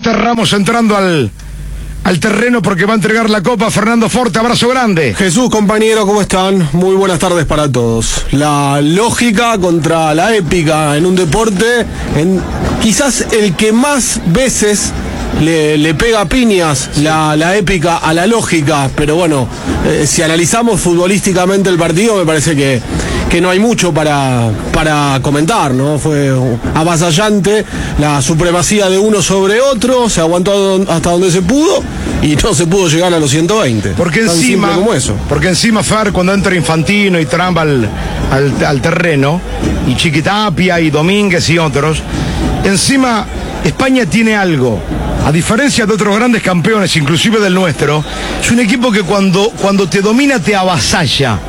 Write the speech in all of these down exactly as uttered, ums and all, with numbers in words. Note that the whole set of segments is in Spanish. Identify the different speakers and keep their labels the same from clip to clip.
Speaker 1: está Ramos entrando al, al terreno porque va a entregar la copa. Fernando Forte, abrazo grande.
Speaker 2: Jesús, compañero, ¿cómo están? Muy buenas tardes para todos. La lógica contra la épica en un deporte, en quizás el que más veces le, le pega piñas, sí. la, la épica a la lógica, pero bueno, eh, si analizamos futbolísticamente el partido, me parece que, que no hay mucho para, para comentar, ¿no? Fue avasallante la supremacía de uno sobre otro, se aguantó hasta donde se pudo y no se pudo llegar a los ciento veinte.
Speaker 1: Porque
Speaker 2: Tan
Speaker 1: encima,
Speaker 2: como eso.
Speaker 1: porque encima Fer, cuando entra Infantino y Trump al, al, al terreno, y Chiquitapia y Domínguez y otros, encima España tiene algo. A diferencia de otros grandes campeones, inclusive del nuestro, es un equipo que cuando, cuando te domina te avasalla.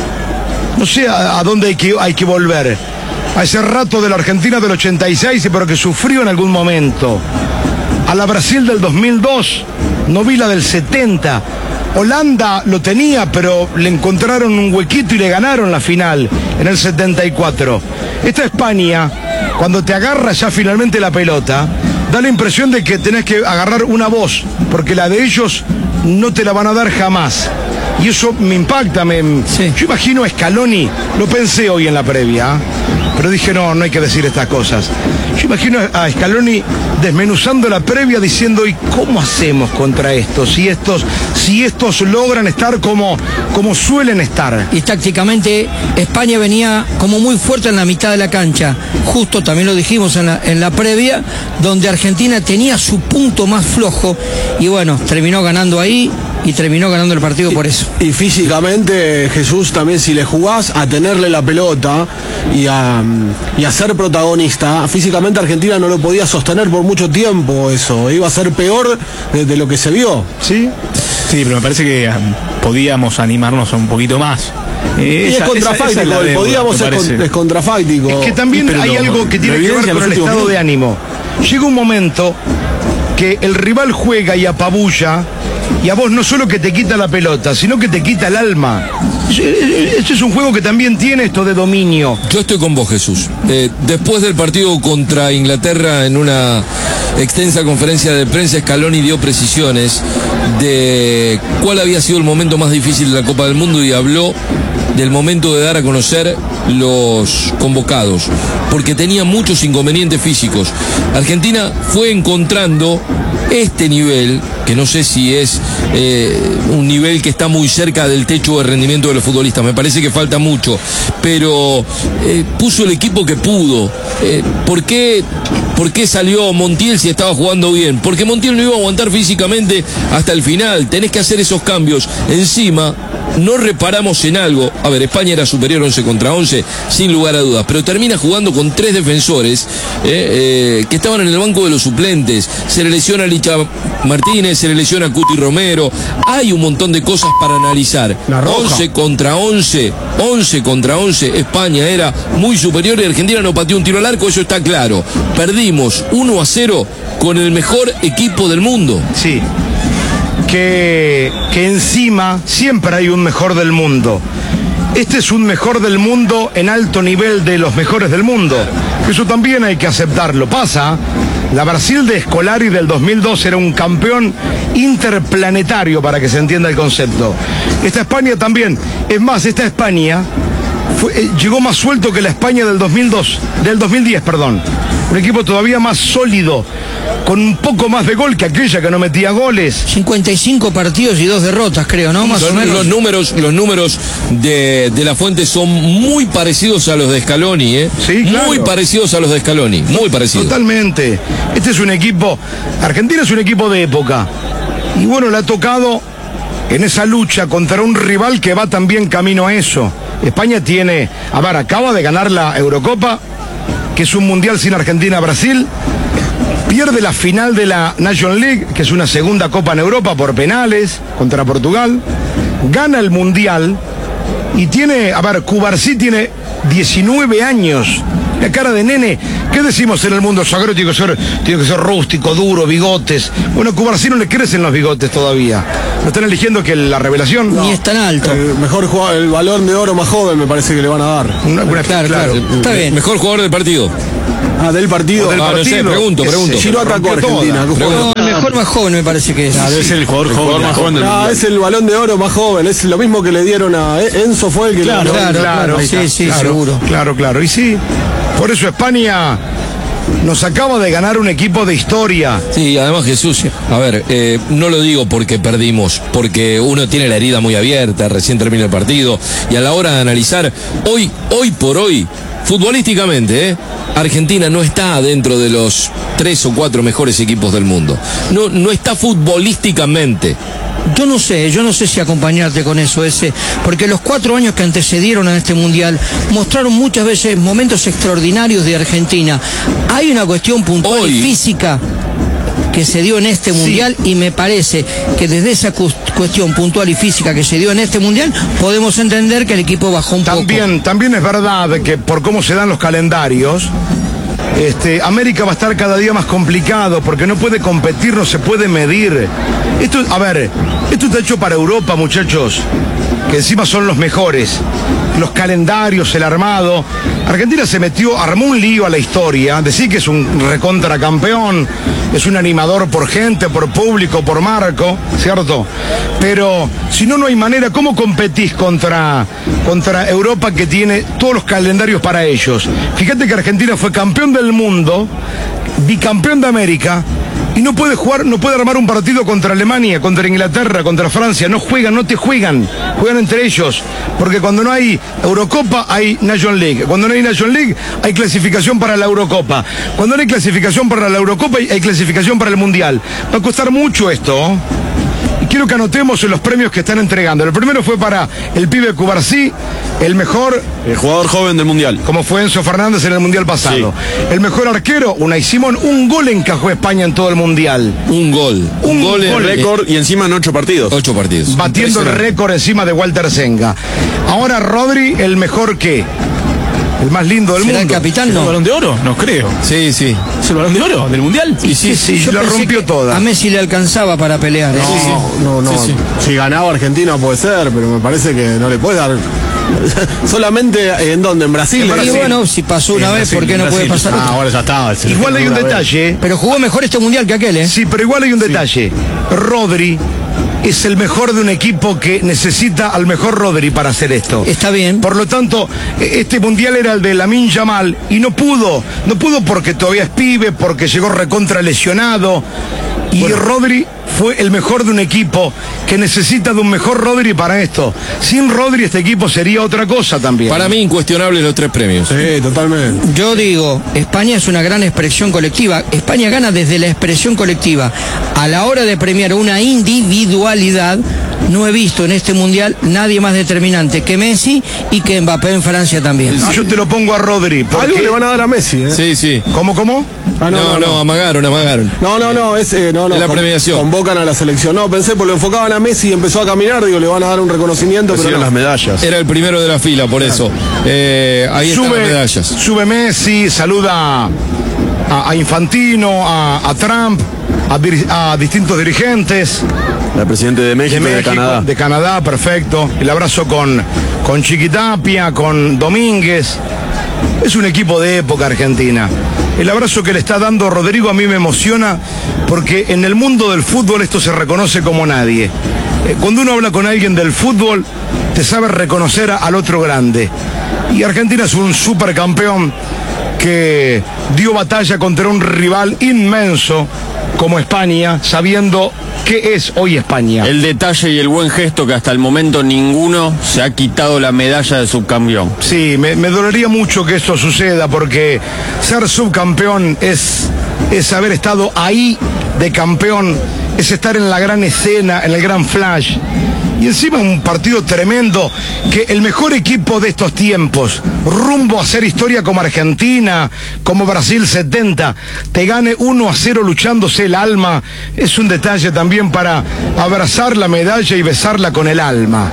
Speaker 1: No sé a, a dónde hay que, hay que volver. A ese rato de la Argentina del ochenta y seis, pero que sufrió en algún momento. A la Brasil del dos mil dos, no vi la del setenta. Holanda lo tenía, pero le encontraron un huequito y le ganaron la final en el setenta y cuatro. Esta España, cuando te agarra ya finalmente la pelota, da la impresión de que tenés que agarrar una voz, porque la de ellos no te la van a dar jamás. Y eso me impacta. Me... Sí. Yo imagino a Scaloni, lo pensé hoy en la previa, pero dije no, no hay que decir estas cosas. Yo imagino a Scaloni desmenuzando la previa diciendo, ¿y cómo hacemos contra estos? Si estos, si estos logran estar como, como suelen estar.
Speaker 3: Y tácticamente España venía como muy fuerte en la mitad de la cancha. Justo también lo dijimos en la, en la previa, donde Argentina tenía su punto más flojo. Y bueno, terminó ganando ahí. Y terminó ganando el partido por eso.
Speaker 2: Y, y físicamente, Jesús, también si le jugás a tenerle la pelota y a, y a ser protagonista, físicamente Argentina no lo podía sostener por mucho tiempo eso. Iba a ser peor de, de lo que se vio.
Speaker 1: ¿Sí?
Speaker 4: Sí, pero me parece que um, podíamos animarnos un poquito más.
Speaker 2: Eh, y esa, es contrafáctico, esa, esa es deuda, podíamos ser con, es contrafáctico.
Speaker 1: Es que también sí, hay algo que tiene que ver con el estado minutos. de ánimo. Llega un momento que el rival juega y apabulla, y a vos no solo que te quita la pelota, sino que te quita el alma. Este es un juego que también tiene esto de dominio.
Speaker 5: Yo estoy con vos, Jesús. Eh, después del partido contra Inglaterra, en una extensa conferencia de prensa, Scaloni dio precisiones de cuál había sido el momento más difícil de la Copa del Mundo y habló del momento de dar a conocer los convocados, porque tenía muchos inconvenientes físicos. Argentina fue encontrando este nivel, que no sé si es eh, un nivel que está muy cerca del techo de rendimiento de los futbolistas, me parece que falta mucho, pero eh, puso el equipo que pudo. Eh, ¿por qué, ¿Por qué salió Montiel si estaba jugando bien? Porque Montiel no iba a aguantar físicamente hasta el final. Tenés que hacer esos cambios. Encima, no reparamos en algo. A ver, España era superior once contra once, sin lugar a dudas, pero termina jugando con tres defensores eh, eh, que estaban en el banco de los suplentes. Se le lesiona a Licha Martínez, se le lesiona a Cuti Romero. Hay un montón de cosas para analizar. once contra once, once contra once, España era muy superior y Argentina no pateó un tiro al arco, eso está claro. Perdimos uno a cero con el mejor equipo del mundo.
Speaker 1: Sí. Que, que encima siempre hay un mejor del mundo. Este es un mejor del mundo en alto nivel de los mejores del mundo. Eso también hay que aceptarlo. Pasa, la Brasil de Scolari del dos mil dos era un campeón interplanetario, para que se entienda el concepto. Esta España también. Es más, esta España fue, eh, llegó más suelto que la España del dos mil dos, del dos mil diez, perdón. Un equipo todavía más sólido, con un poco más de gol que aquella que no metía goles.
Speaker 3: cincuenta y cinco partidos y dos derrotas, creo, ¿no? Más
Speaker 5: los,
Speaker 3: o menos.
Speaker 5: Los números, los números de, de La Fuente son muy parecidos a los de Scaloni, ¿eh?
Speaker 1: Sí, claro.
Speaker 5: Muy parecidos a los de Scaloni, muy parecidos.
Speaker 1: Totalmente. Este es un equipo, Argentina es un equipo de época. Y bueno, le ha tocado en esa lucha contra un rival que va también camino a eso. España tiene, a ver, acaba de ganar la Eurocopa, que es un mundial sin Argentina-Brasil. Pierde la final de la National League, que es una segunda copa en Europa por penales contra Portugal. Gana el mundial y tiene, a ver, Cubarsí tiene diecinueve años. La cara de nene. ¿Qué decimos en el mundo sagrado? Tiene que ser, tiene que ser rústico, duro, bigotes. Bueno, a Cubarsí no le crecen los bigotes todavía. ¿Lo están eligiendo que la revelación?
Speaker 3: No. Ni es tan alto.
Speaker 2: El mejor jugador, el balón de oro más joven me parece que le van a dar.
Speaker 1: Una, una, claro,
Speaker 3: claro, claro. Está bien.
Speaker 5: Mejor jugador del partido.
Speaker 2: Ah, del partido.
Speaker 5: Ah,
Speaker 2: del
Speaker 5: no
Speaker 2: partido.
Speaker 5: sé, pregunto, pregunto.
Speaker 2: Si no atacó a Argentina.
Speaker 3: No, jugador más joven me parece que es.
Speaker 2: Ah,
Speaker 4: Es el jugador
Speaker 6: El
Speaker 4: joven.
Speaker 6: jugador más joven del
Speaker 2: No,
Speaker 6: mundial.
Speaker 2: es el Balón de Oro más joven, es lo mismo que le dieron a Enzo, fue el que
Speaker 3: Claro,
Speaker 2: le
Speaker 3: claro,
Speaker 2: dieron.
Speaker 3: claro,
Speaker 1: ahí
Speaker 3: sí,
Speaker 1: está,
Speaker 3: sí,
Speaker 1: claro,
Speaker 3: seguro.
Speaker 1: Claro, claro. Y sí, por eso España nos acaba de ganar un equipo de historia.
Speaker 5: Sí, además Jesús, a ver, eh, no lo digo porque perdimos, porque uno tiene la herida muy abierta, recién termina el partido, y a la hora de analizar, hoy, hoy por hoy, futbolísticamente, ¿eh? Argentina no está dentro de los tres o cuatro mejores equipos del mundo. No, no está futbolísticamente.
Speaker 3: Yo no sé, yo no sé si acompañarte con eso, ese, porque los cuatro años que antecedieron a este mundial mostraron muchas veces momentos extraordinarios de Argentina. Hay una cuestión puntual
Speaker 5: Hoy.
Speaker 3: y física que se dio en este mundial y me parece que desde esa cu- cuestión puntual y física que se dio en este mundial podemos entender que el equipo bajó un
Speaker 1: También, también es verdad que por cómo se dan los calendarios, este, América va a estar cada día más complicado porque no puede competir, no se puede medir. Esto, a ver, esto está hecho para Europa, muchachos, que encima son los mejores. Los calendarios, el armado. Argentina se metió, armó un lío a la historia. Decir que es un recontracampeón, es un animador por gente, por público, por marco, ¿cierto? Pero si no, no hay manera. ¿Cómo competís contra, contra Europa que tiene todos los calendarios para ellos? Fíjate que Argentina fue campeón del mundo, bicampeón de América, y no puede jugar, no puede armar un partido contra Alemania, contra Inglaterra, contra Francia. No juegan, no te juegan. Juegan entre ellos. Porque cuando no hay Eurocopa, hay National League. Cuando no hay National League, hay clasificación para la Eurocopa. Cuando no hay clasificación para la Eurocopa, hay clasificación para el Mundial. Va a costar mucho esto. Y quiero que anotemos en los premios que están entregando. El primero fue para el pibe Cubarsí, el mejor,
Speaker 6: El jugador joven del mundial.
Speaker 1: como fue Enzo Fernández en el Mundial pasado. El mejor arquero, Unai Simón. Un gol encajó España en todo el Mundial.
Speaker 5: Un gol.
Speaker 1: Un
Speaker 5: gol en
Speaker 1: gol,
Speaker 6: Récord y encima en ocho partidos.
Speaker 5: ocho partidos.
Speaker 1: Batiendo el
Speaker 5: Impresionante.
Speaker 1: récord encima de Walter Senga. Ahora Rodri, el mejor que, el más lindo del
Speaker 3: ¿Será el
Speaker 1: mundo.
Speaker 3: capitán?
Speaker 4: ¿El
Speaker 3: No.
Speaker 4: balón de oro? No creo.
Speaker 5: Sí, sí.
Speaker 4: ¿Es el balón de oro del mundial?
Speaker 1: Sí, sí, sí,
Speaker 3: Yo
Speaker 1: la
Speaker 3: pensé
Speaker 1: rompió
Speaker 3: que
Speaker 1: toda.
Speaker 3: A Messi le alcanzaba para pelear. ¿eh?
Speaker 2: No, no, no.
Speaker 4: Sí, sí.
Speaker 2: Si ganaba Argentina puede ser, pero me parece que no le puede dar. Solamente en dónde, en Brasil.
Speaker 3: Y bueno, si pasó una vez, ¿por qué no puede pasar
Speaker 2: Ah,
Speaker 3: otra?
Speaker 2: ahora ya está. es el
Speaker 1: Igual hay un
Speaker 2: una vez.
Speaker 1: detalle.
Speaker 3: Pero jugó mejor este mundial que aquel, ¿eh?
Speaker 1: Sí, pero igual hay un detalle. Rodri es el mejor de un equipo que necesita al mejor Rodri para hacer esto.
Speaker 3: Está bien.
Speaker 1: Por lo tanto, e- este mundial era el de Lamine Yamal y no pudo. No pudo porque todavía es pibe, porque llegó recontra lesionado. Y Rodri fue el mejor de un equipo que necesita de un mejor Rodri para esto. Sin Rodri este equipo sería otra cosa también.
Speaker 5: Para mí, incuestionable los tres premios.
Speaker 2: Sí, totalmente.
Speaker 3: Yo digo, España es una gran expresión colectiva. España gana desde la expresión colectiva. A la hora de premiar una individualidad, no he visto en este mundial nadie más determinante que Messi y que Mbappé en Francia también.
Speaker 1: No, yo te lo pongo a Rodri. porque-
Speaker 2: Algo le van a dar a Messi, ¿eh?
Speaker 5: Sí, sí.
Speaker 1: ¿Cómo, cómo?
Speaker 2: Ah,
Speaker 5: No, no, amagaron, amagaron.
Speaker 2: No, no, no, es, eh, no, no.
Speaker 5: Es la
Speaker 2: con-
Speaker 5: premiación.
Speaker 2: Convocan a la selección. No, pensé, porque lo enfocaban a Messi y empezó a caminar, digo, le van a dar un reconocimiento, pero
Speaker 6: Reciben
Speaker 2: no.
Speaker 6: las medallas.
Speaker 5: Era el primero de la fila, por eso. Eh, ahí están las
Speaker 1: Sube,
Speaker 5: medallas.
Speaker 1: sube Messi, saluda a, a Infantino, a, a Trump, a, dir- a distintos dirigentes
Speaker 6: La presidente de México
Speaker 1: de
Speaker 6: y de
Speaker 1: México,
Speaker 6: Canadá.
Speaker 1: de Canadá, perfecto. El abrazo con, con Chiquitapia, con Domínguez. Es un equipo de época Argentina. El abrazo que le está dando Rodrigo a mí me emociona porque en el mundo del fútbol esto se reconoce como nadie. Eh, Cuando uno habla con alguien del fútbol, te sabe reconocer a- al otro grande. Y Argentina es un supercampeón que dio batalla contra un rival inmenso como España, sabiendo qué es hoy España.
Speaker 7: El detalle y el buen gesto que hasta el momento ninguno se ha quitado la medalla de subcampeón.
Speaker 1: Sí, me, me dolería mucho que esto suceda porque ser subcampeón es, es haber estado ahí de campeón, es estar en la gran escena, en el gran flash. Y encima un partido tremendo que el mejor equipo de estos tiempos, rumbo a hacer historia como Argentina, como Brasil setenta, te gane uno a cero luchándose el alma, es un detalle también para abrazar la medalla y besarla con el alma.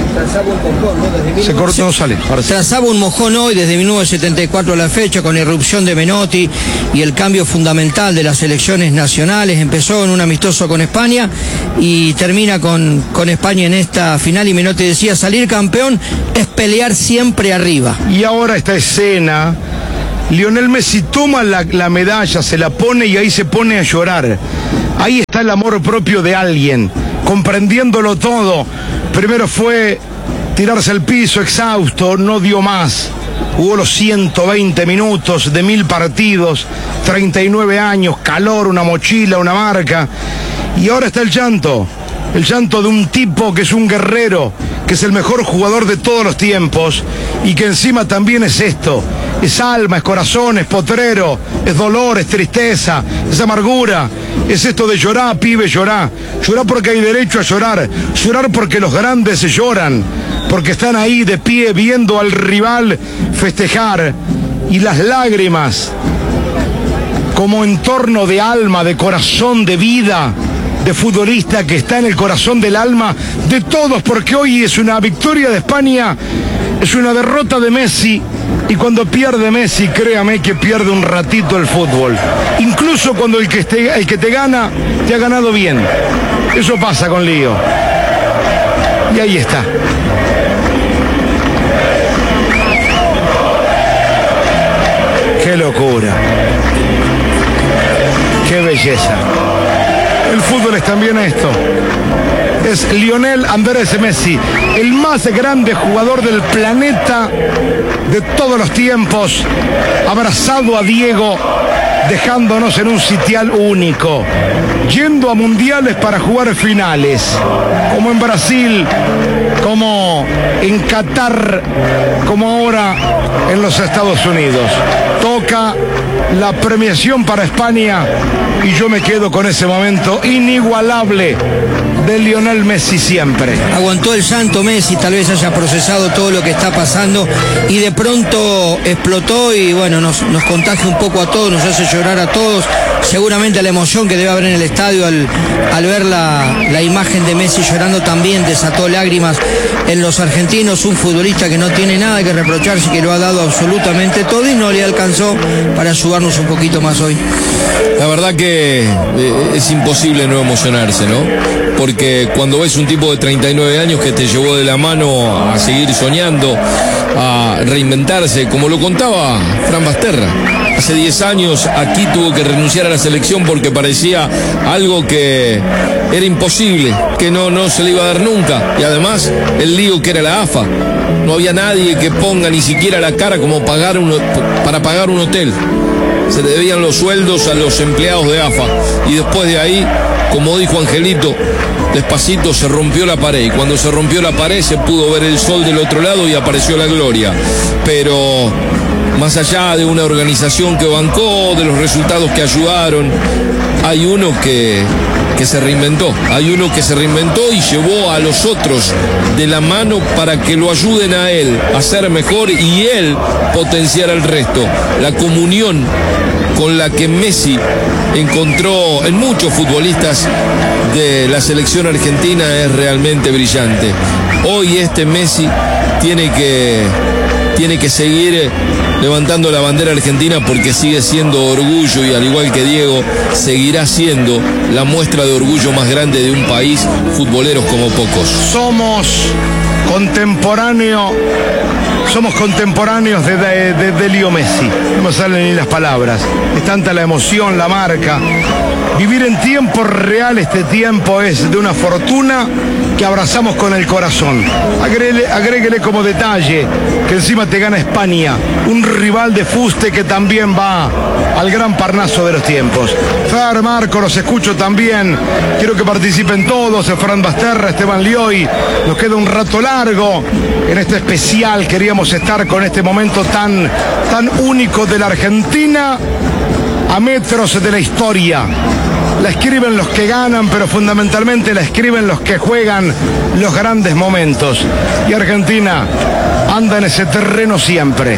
Speaker 1: Se cortó, no sale. Ahora sí.
Speaker 3: Trazaba un mojón hoy desde mil novecientos setenta y cuatro a la fecha con la irrupción de Menotti y el cambio fundamental de las selecciones nacionales. Empezó en un amistoso con España y termina con, con España en esta final. Y Menotti decía, salir campeón es pelear siempre arriba.
Speaker 1: Y ahora esta escena, Lionel Messi toma la, la medalla, se la pone y ahí se pone a llorar. Ahí está está el amor propio de alguien, comprendiéndolo todo. Primero fue tirarse al piso exhausto, no dio más. Jugó los ciento veinte minutos de mil partidos, treinta y nueve años, calor, una mochila, una marca. Y ahora está el llanto, el llanto de un tipo que es un guerrero, que es el mejor jugador de todos los tiempos y que encima también es esto. Es alma, es corazón, es potrero, es dolor, es tristeza, es amargura. Es esto de llorar, pibe, llorar. Llorar porque hay derecho a llorar. Llorar porque los grandes lloran. Porque están ahí de pie viendo al rival festejar. Y las lágrimas, como entorno de alma, de corazón, de vida, de futbolista que está en el corazón del alma de todos. Porque hoy es una victoria de España, es una derrota de Messi. Y cuando pierde Messi, créame que pierde un ratito el fútbol. Incluso cuando el que, esté, el que te gana, te ha ganado bien. Eso pasa con Lío. Y ahí está. Qué locura. Qué belleza. El fútbol es también esto. Es Lionel Andrés Messi, el más grande jugador del planeta de todos los tiempos, abrazado a Diego, dejándonos en un sitial único, yendo a mundiales para jugar finales, como en Brasil, como en Qatar, como ahora en los Estados Unidos. Toca la premiación para España y yo me quedo con ese momento inigualable de Lionel Messi siempre.
Speaker 3: Aguantó el santo Messi, tal vez haya procesado todo lo que está pasando y de pronto explotó y bueno, nos, nos contagia un poco a todos, nos hace llorar a todos. Seguramente la emoción que debe haber en el estadio al, al ver la, la imagen de Messi llorando también desató lágrimas en los argentinos. Un futbolista que no tiene nada que reprocharse, que lo ha dado absolutamente todo y no le alcanzó para ayudarnos un poquito más hoy.
Speaker 5: La verdad que eh, es imposible no emocionarse, ¿no? Porque cuando ves un tipo de treinta y nueve años que te llevó de la mano a seguir soñando, a reinventarse, como lo contaba Fran Basterra. Hace diez años aquí tuvo que renunciar a la selección porque parecía algo que era imposible, que no, no se le iba a dar nunca. Y además el lío que era la A F A. No había nadie que ponga ni siquiera la cara como pagar uno, para pagar un hotel. Se le debían los sueldos a los empleados de A F A. Y después de ahí, como dijo Angelito, despacito se rompió la pared. Y cuando se rompió la pared se pudo ver el sol del otro lado y apareció la gloria. Pero más allá de una organización que bancó, de los resultados que ayudaron, hay uno que, que se reinventó. Hay uno que se reinventó y llevó a los otros de la mano para que lo ayuden a él a ser mejor y él potenciar al resto. La comunión con la que Messi encontró en muchos futbolistas de la selección argentina es realmente brillante. Hoy este Messi tiene que, tiene que seguir levantando la bandera argentina porque sigue siendo orgullo y al igual que Diego seguirá siendo la muestra de orgullo más grande de un país, futboleros como pocos.
Speaker 1: Somos contemporáneos, somos contemporáneos de, de, de, de Leo Messi. No me salen ni las palabras. Es tanta la emoción, la marca. Vivir en tiempo real este tiempo es de una fortuna que abrazamos con el corazón. Agréguele, agréguele como detalle que encima te gana España, un rival de fuste que también va al gran Parnaso de los tiempos. Fer, Marco, los escucho también. Quiero que participen todos, Fran Basterra, Esteban Lioy. Nos queda un rato largo en este especial. Queríamos estar con este momento tan, tan único de la Argentina a metros de la historia. La escriben los que ganan, pero fundamentalmente la escriben los que juegan los grandes momentos. Y Argentina anda en ese terreno siempre.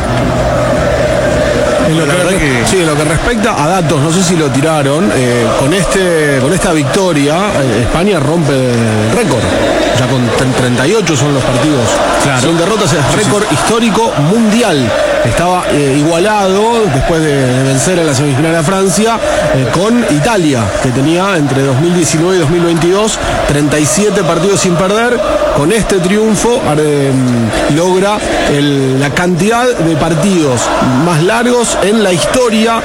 Speaker 2: En lo, que, que... Sí, en lo que respecta a datos, no sé si lo tiraron, eh, con, este, con esta victoria, eh, España rompe el récord. Ya con treinta y ocho son los partidos. Claro. Son derrotas, es récord sí, sí. histórico mundial. Estaba eh, igualado después de, de vencer en la semifinal a Francia eh, con Italia, que tenía entre dos mil diecinueve y dos mil veintidós treinta y siete partidos sin perder. Con este triunfo eh, logra el, la cantidad de partidos más largos en la historia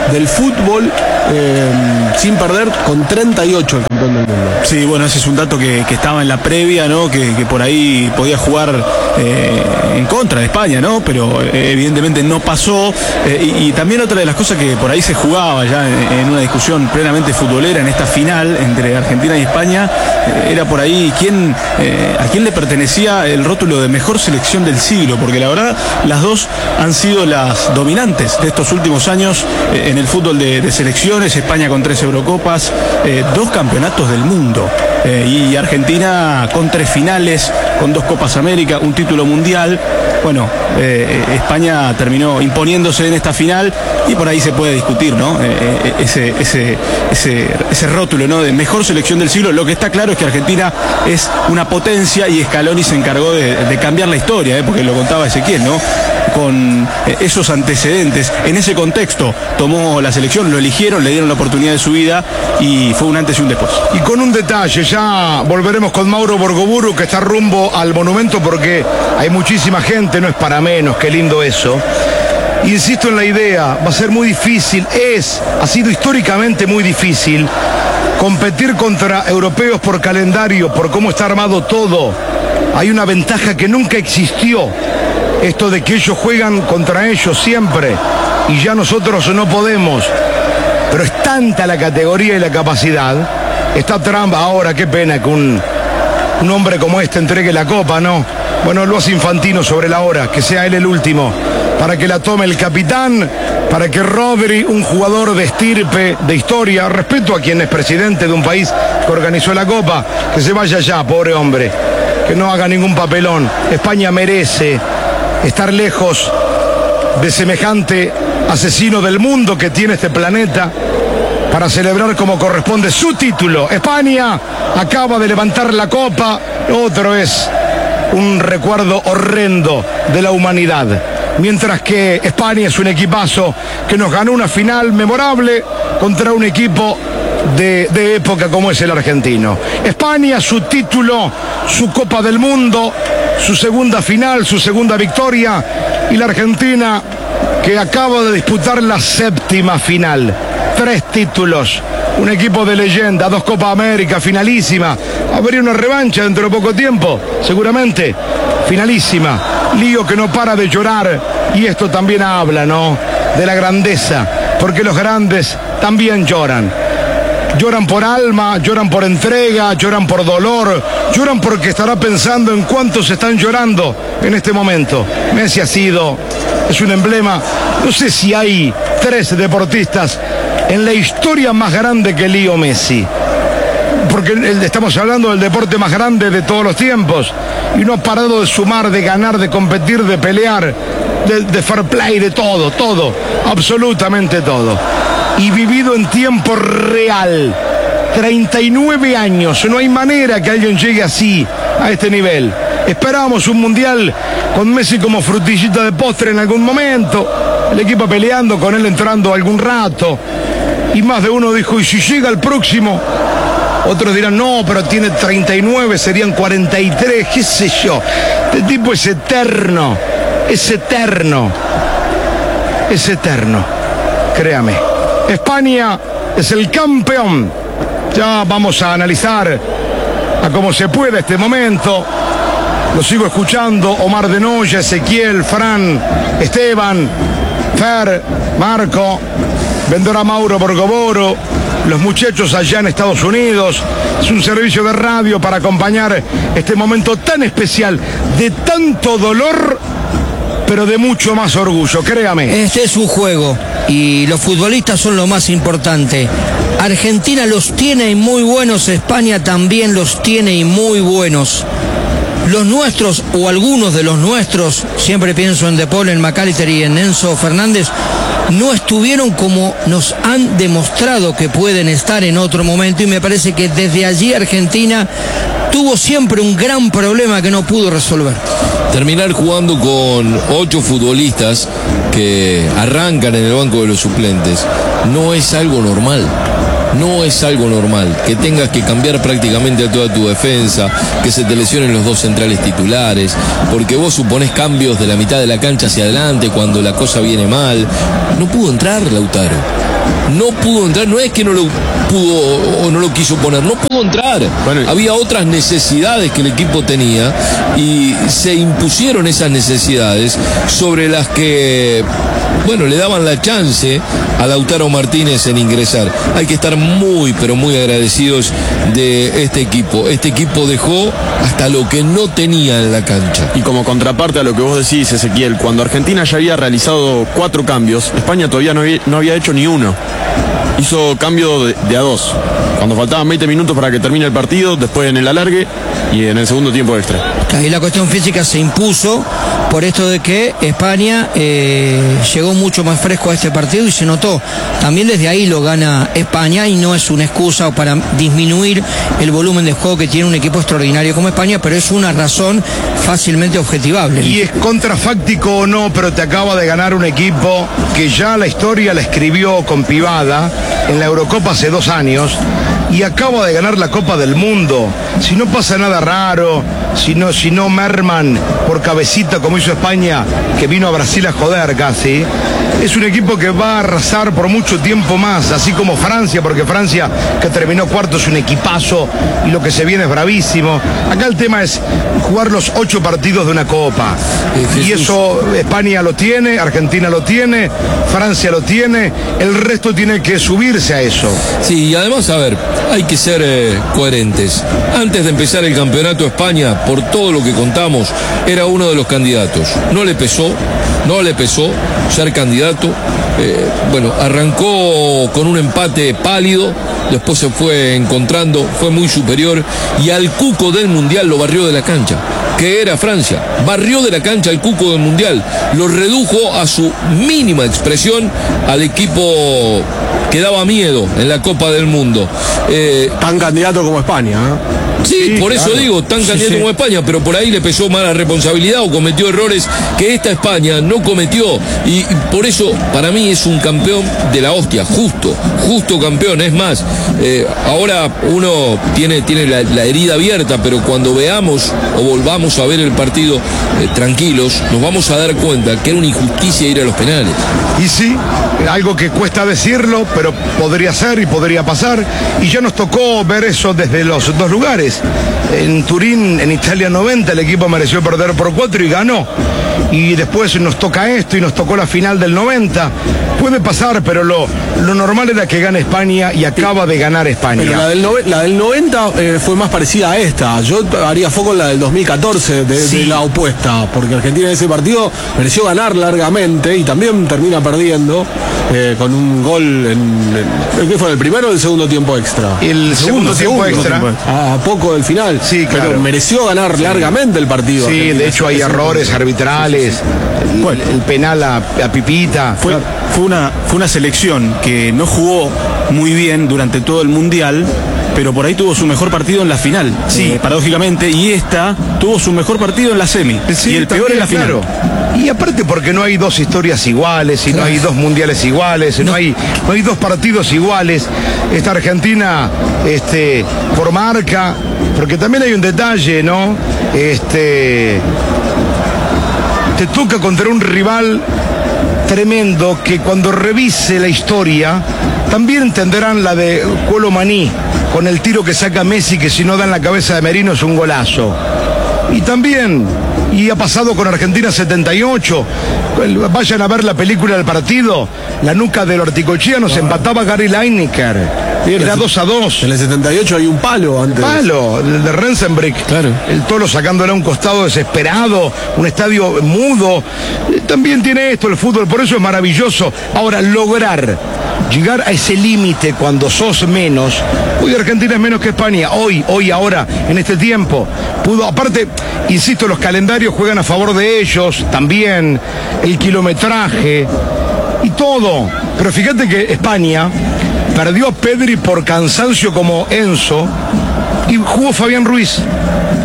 Speaker 2: del fútbol eh, sin perder, con treinta y ocho el campeón del mundo.
Speaker 4: Sí, bueno, ese es un dato que, que estaba en la previa, ¿no? Que, que por ahí podía jugar eh, en contra de España, ¿no? Pero eh, evidentemente no pasó. Eh, y, y también otra de las cosas que por ahí se jugaba ya en, en una discusión plenamente futbolera en esta final entre Argentina y España, eh, era por ahí quién, eh, a quién le pertenecía el rótulo de mejor selección del siglo, porque la verdad las dos han sido las dominantes de estos últimos años eh, en el fútbol de, de selecciones. España con tres Eurocopas, eh, dos campeonatos del mundo, eh, y Argentina con tres finales, con dos Copas América, un título mundial. Bueno, eh, España terminó imponiéndose en esta final y por ahí se puede discutir, ¿no? Eh, ese, ese, ese, ese rótulo, ¿no? De mejor selección del siglo. Lo que está claro es que Argentina es una potencia y Scaloni se encargó de, de cambiar la historia, ¿eh? Porque lo contaba Ezequiel, ¿no? Con eh, esos antecedentes, en ese contexto tomó la selección, lo eligieron, le dieron la oportunidad de su vida y fue un antes y un después.
Speaker 1: Y con un detalle, ya volveremos con Mauro Borgoburu, que está rumbo al monumento porque hay muchísima gente, no es para menos, qué lindo eso. Insisto en la idea, va a ser muy difícil, es, ha sido históricamente muy difícil competir contra europeos por calendario, por cómo está armado todo. Hay una ventaja que nunca existió, esto de que ellos juegan contra ellos siempre y ya nosotros no podemos. Pero es tanta la categoría y la capacidad. Está Trump ahora, qué pena que un, un hombre como este entregue la copa, ¿no? Bueno, lo hace Infantino sobre la hora, que sea él el último, para que la tome el capitán, para que Rodri, un jugador de estirpe, de historia, respeto a quien es presidente de un país que organizó la copa, que se vaya ya, pobre hombre, que no haga ningún papelón. España merece estar lejos de semejante asesino del mundo que tiene este planeta, para celebrar como corresponde su título. España acaba de levantar la copa, otro es un recuerdo horrendo de la humanidad. Mientras que España es un equipazo que nos ganó una final memorable contra un equipo de, de época como es el argentino. España, su título, su Copa del Mundo, su segunda final, su segunda victoria, y la Argentina que acaba de disputar la séptima final. Tres títulos, un equipo de leyenda, dos Copa América, finalísima. Habría una revancha dentro de poco tiempo, seguramente, finalísima. Lío que no para de llorar, y esto también habla, ¿no?, de la grandeza, porque los grandes también lloran. Lloran por alma, lloran por entrega, lloran por dolor, lloran porque estará pensando en cuántos están llorando en este momento. Messi ha sido, es un emblema. No sé si hay tres deportistas en la historia más grande que Leo Messi, porque estamos hablando del deporte más grande de todos los tiempos, y no ha parado de sumar, de ganar, de competir, de pelear, de, de fair play, de todo, todo, absolutamente todo. Y vivido en tiempo real, treinta y nueve años, no hay manera que alguien llegue así, a este nivel. Esperábamos un mundial con Messi como frutillita de postre en algún momento, el equipo peleando, con él entrando algún rato, y más de uno dijo, ¿y si llega el próximo? Otros dirán, no, pero tiene treinta y nueve, serían cuarenta y tres, qué sé yo. Este tipo es eterno, es eterno, es eterno, créame. España es el campeón. Ya vamos a analizar a cómo se puede este momento. Lo sigo escuchando, Omar de Noya, Ezequiel, Fran, Esteban, Fer, Marco, vendrá Mauro Borgoboro, los muchachos allá en Estados Unidos. Es un servicio de radio para acompañar este momento tan especial, de tanto dolor, pero de mucho más orgullo, créame.
Speaker 3: Este es un juego y los futbolistas son lo más importante. Argentina los tiene y muy buenos, España también los tiene y muy buenos. Los nuestros, o algunos de los nuestros, siempre pienso en De Paul, en McAllister y en Enzo Fernández, no estuvieron como nos han demostrado que pueden estar en otro momento, y me parece que desde allí Argentina tuvo siempre un gran problema que no pudo resolver.
Speaker 5: Terminar jugando con ocho futbolistas que arrancan en el banco de los suplentes no es algo normal. No es algo normal que tengas que cambiar prácticamente a toda tu defensa, que se te lesionen los dos centrales titulares, porque vos suponés cambios de la mitad de la cancha hacia adelante cuando la cosa viene mal. No pudo entrar Lautaro. no pudo entrar, no es que no lo pudo o no lo quiso poner, no pudo entrar. Bueno, había otras necesidades que el equipo tenía y se impusieron esas necesidades sobre las que, bueno, le daban la chance a Lautaro Martínez en ingresar. Hay que estar muy, pero muy agradecidos de este equipo. Este equipo dejó hasta lo que no tenía en la cancha.
Speaker 6: Y como contraparte a lo que vos decís, Ezequiel, cuando Argentina ya había realizado cuatro cambios, España todavía no había, no había hecho ni uno. Hizo cambio de, de a dos. Cuando faltaban veinte minutos para que termine el partido, después en el alargue y en el segundo tiempo extra.
Speaker 3: Ahí la cuestión física se impuso por esto de que España eh, llegó mucho más fresco a este partido y se notó. También desde ahí lo gana España y no es una excusa para disminuir el volumen de juego que tiene un equipo extraordinario como España, pero es una razón fácilmente objetivable.
Speaker 1: Y es contrafáctico o no, pero te acaba de ganar un equipo que ya la historia la escribió con Pivada en la Eurocopa hace dos años y acaba de ganar la Copa del Mundo. Si no pasa nada raro, si no, si no merman por cabecita como hizo España, que vino a Brasil a joder casi, es un equipo que va a arrasar por mucho tiempo más, así como Francia, porque Francia, que terminó cuarto, es un equipazo y lo que se viene es bravísimo. Acá el tema es jugar los ocho partidos de una Copa. Eh, y eso España lo tiene, Argentina lo tiene, Francia lo tiene, el resto tiene que subirse a eso.
Speaker 5: Sí, y además, a ver, hay que ser eh, coherentes. Antes de empezar el campeonato, España, por todo lo que contamos, era uno de los candidatos. No le pesó, no le pesó ser candidato. Eh, bueno, arrancó con un empate pálido, después se fue encontrando, fue muy superior y al cuco del Mundial lo barrió de la cancha, que era Francia. Barrió de la cancha al cuco del Mundial, lo redujo a su mínima expresión al equipo que daba miedo en la Copa del Mundo.
Speaker 2: Eh, tan candidato como España, ¿eh?
Speaker 5: Sí, sí, por claro. Eso digo, tan candidato sí, sí. como España, pero por ahí le pesó mala responsabilidad o cometió errores que esta España no cometió. Y, y por eso, para mí, es un campeón de la hostia, justo, justo campeón. Es más, eh, ahora uno tiene, tiene la, la herida abierta, pero cuando veamos o volvamos a ver el partido eh, tranquilos, nos vamos a dar cuenta que era una injusticia ir a los penales.
Speaker 1: Y sí, algo que cuesta decirlo, pero podría ser y podría pasar. Y ya nos tocó ver eso desde los dos lugares. En Turín, en Italia noventa, el equipo mereció perder por cuatro y ganó. Y después nos toca esto y nos tocó la final del noventa. Puede pasar, pero lo, lo normal era que gane España y acaba de ganar España.
Speaker 2: Pero la del, no, la del noventa eh, fue más parecida a esta. Yo haría foco en la del dos mil catorce, de, sí. de la opuesta, porque Argentina en ese partido mereció ganar largamente y también termina perdiendo eh, con un gol en, en ¿qué fue? ¿El primero o el segundo tiempo extra?
Speaker 1: El segundo, segundo tiempo
Speaker 2: segundo
Speaker 1: extra.
Speaker 2: Tiempo extra. A poco del final.
Speaker 1: Sí, claro.
Speaker 2: Pero mereció ganar sí. largamente el partido.
Speaker 1: Sí, Argentina. De hecho hay errores arbitrales. Sí, sí, sí. Bueno, el, el penal a, a Pipita.
Speaker 4: Fue, fue, una, fue una selección que no jugó muy bien durante todo el Mundial, pero por ahí tuvo su mejor partido en la final, sí, eh, paradójicamente, y esta tuvo su mejor partido en la semi, sí, y el peor en la final.
Speaker 1: Claro. Y aparte porque no hay dos historias iguales, y claro. no hay dos mundiales iguales, no. No, hay, no hay dos partidos iguales. Esta Argentina, este, por marca, porque también hay un detalle, ¿no? Este, te toca contra un rival tremendo que cuando revise la historia también entenderán la de Colo Maní con el tiro que saca Messi, que si no da en la cabeza de Merino es un golazo. Y también, y ha pasado con Argentina setenta y ocho, vayan a ver la película del partido, la nuca del Orticochea nos empataba Gary Lineker. Era dos a dos.
Speaker 2: En el setenta y ocho hay un palo antes.
Speaker 1: Palo, el de Rensenbrink.
Speaker 2: Claro.
Speaker 1: El Tolo sacándole a un costado desesperado, un estadio mudo. También tiene esto el fútbol, por eso es maravilloso. Ahora, lograr llegar a ese límite cuando sos menos. Hoy Argentina es menos que España. Hoy, hoy, ahora, en este tiempo. Pudo, aparte, insisto, los calendarios juegan a favor de ellos. También el kilometraje y todo. Pero fíjate que España perdió a Pedri por cansancio como Enzo y jugó Fabián Ruiz.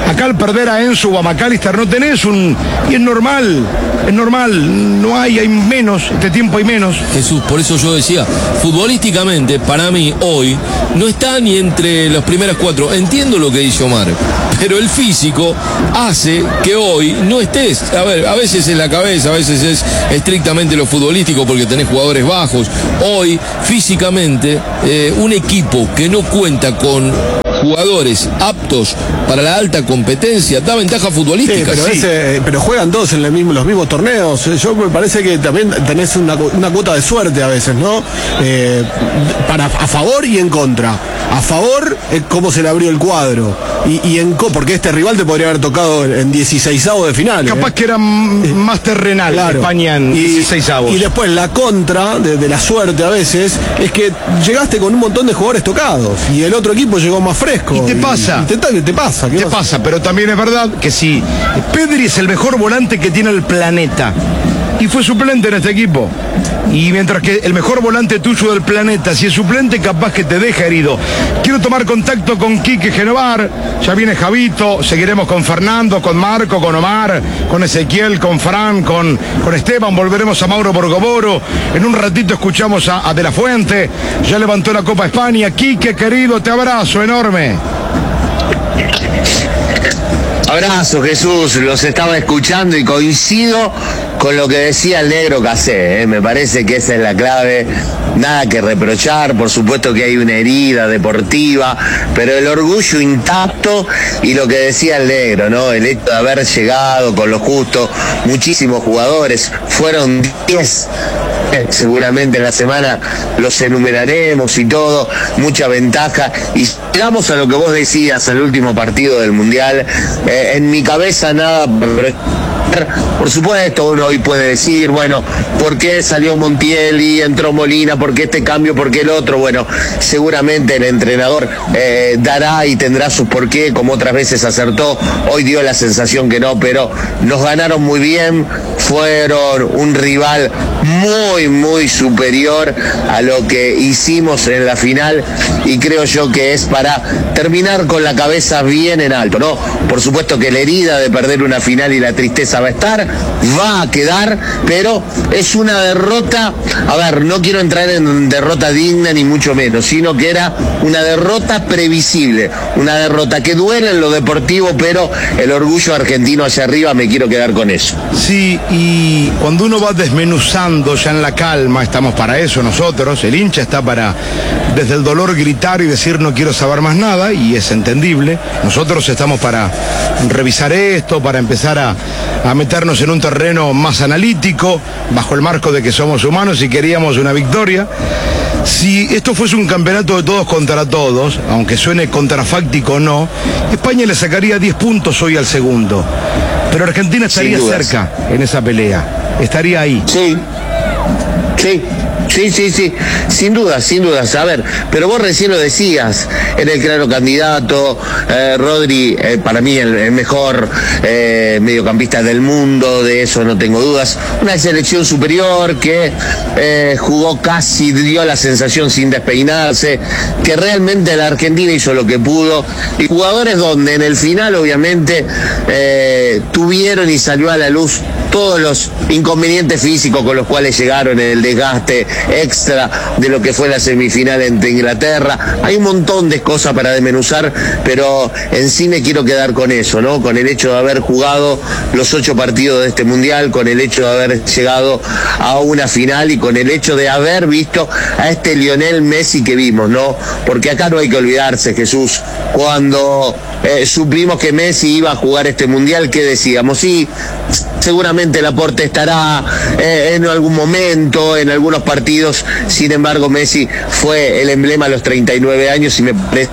Speaker 1: Acá al perder a Enzo o a McAllister no tenés un... Y es normal, es normal, no hay, hay menos, este tiempo hay menos.
Speaker 5: Jesús, por eso yo decía, futbolísticamente, para mí, hoy, no está ni entre las primeras cuatro. Entiendo lo que dice Omar, pero el físico hace que hoy no estés. A ver, a veces es la cabeza, a veces es estrictamente lo futbolístico porque tenés jugadores bajos. Hoy, físicamente, eh, un equipo que no cuenta con jugadores aptos para la alta competencia da ventaja futbolística.
Speaker 2: Sí, pero,
Speaker 5: sí.
Speaker 2: Ese, pero juegan todos en el mismo, los mismos torneos. Yo me parece que también tenés una, una cuota de suerte a veces, ¿no? Eh, para, a favor y en contra. A favor es cómo se le abrió el cuadro. Y, y en co porque este rival te podría haber tocado en dieciseisavos de final.
Speaker 1: Capaz
Speaker 2: ¿eh?
Speaker 1: que era más terrenal, claro. España en dieciseisavos.
Speaker 2: Y después la contra de, de la suerte a veces es que llegaste con un montón de jugadores tocados y el otro equipo llegó más fresco.
Speaker 1: Y te pasa.
Speaker 2: Y te, te pasa.
Speaker 1: Te pasa? pasa, pero también es verdad que si Pedri es el mejor volante que tiene el planeta y fue suplente en este equipo. Y mientras que el mejor volante tuyo del planeta, si es suplente, capaz que te deja herido. Quiero tomar contacto con Quique Genovar, ya viene Javito, seguiremos con Fernando, con Marco, con Omar, con Ezequiel, con Fran, con, con Esteban, volveremos a Mauro Borgoboro. En un ratito escuchamos a, a De La Fuente, ya levantó la Copa España. Quique, querido, te abrazo enorme.
Speaker 8: Abrazo, Jesús, los estaba escuchando y coincido con lo que decía el negro Casé, ¿eh? Me parece que esa es la clave, nada que reprochar, por supuesto que hay una herida deportiva, pero el orgullo intacto y lo que decía el negro, ¿no? El hecho de haber llegado con lo justo, muchísimos jugadores, fueron diez, seguramente en la semana los enumeraremos y todo, mucha ventaja, y llegamos a lo que vos decías, al último partido del Mundial. eh, en mi cabeza nada, por supuesto uno hoy puede decir, bueno, ¿por qué salió Montiel y entró Molina? ¿Por qué este cambio? ¿Por qué el otro? Bueno, seguramente el entrenador eh, dará y tendrá sus por qué, como otras veces acertó, hoy dio la sensación que no, pero nos ganaron muy bien, fueron un rival muy, muy superior a lo que hicimos en la final y creo yo que es para terminar con la cabeza bien en alto, ¿no? Por supuesto que la herida de perder una final y la tristeza va a estar, va a quedar, pero es una derrota, a ver, no quiero entrar en derrota digna ni mucho menos, sino que era una derrota previsible, una derrota que duele en lo deportivo, pero el orgullo argentino hacia arriba, me quiero quedar con eso.
Speaker 1: Sí, y cuando uno va desmenuzando ya en la calma, estamos para eso nosotros, el hincha está para desde el dolor gritar y decir no quiero saber más nada, y es entendible, nosotros estamos para revisar esto, para empezar a, a meternos en un terreno más analítico, bajo el marco de que somos humanos y queríamos una victoria. Si esto fuese un campeonato de todos contra todos, aunque suene contrafáctico o no, España le sacaría diez puntos hoy al segundo. Pero Argentina estaría cerca en esa pelea, estaría ahí.
Speaker 8: Sí, sí. Sí, sí, sí, sin duda, sin duda. A ver, pero vos recién lo decías, era el claro candidato, eh, Rodri, eh, para mí el, el mejor eh, mediocampista del mundo, de eso no tengo dudas. Una selección superior que eh, jugó casi, dio la sensación sin despeinarse, que realmente la Argentina hizo lo que pudo. Y jugadores donde en el final, obviamente, eh, tuvieron y salió a la luz todos los inconvenientes físicos con los cuales llegaron en el desgaste extra de lo que fue la semifinal entre Inglaterra. Hay un montón de cosas para desmenuzar, pero en sí me quiero quedar con eso, ¿no? Con el hecho de haber jugado los ocho partidos de este Mundial, con el hecho de haber llegado a una final y con el hecho de haber visto a este Lionel Messi que vimos, ¿no? Porque acá no hay que olvidarse, Jesús, cuando eh, supimos que Messi iba a jugar este Mundial, ¿qué decíamos? Sí, seguramente el aporte estará eh, en algún momento, en algunos partidos, sin embargo Messi fue el emblema a los treinta y nueve años y me parece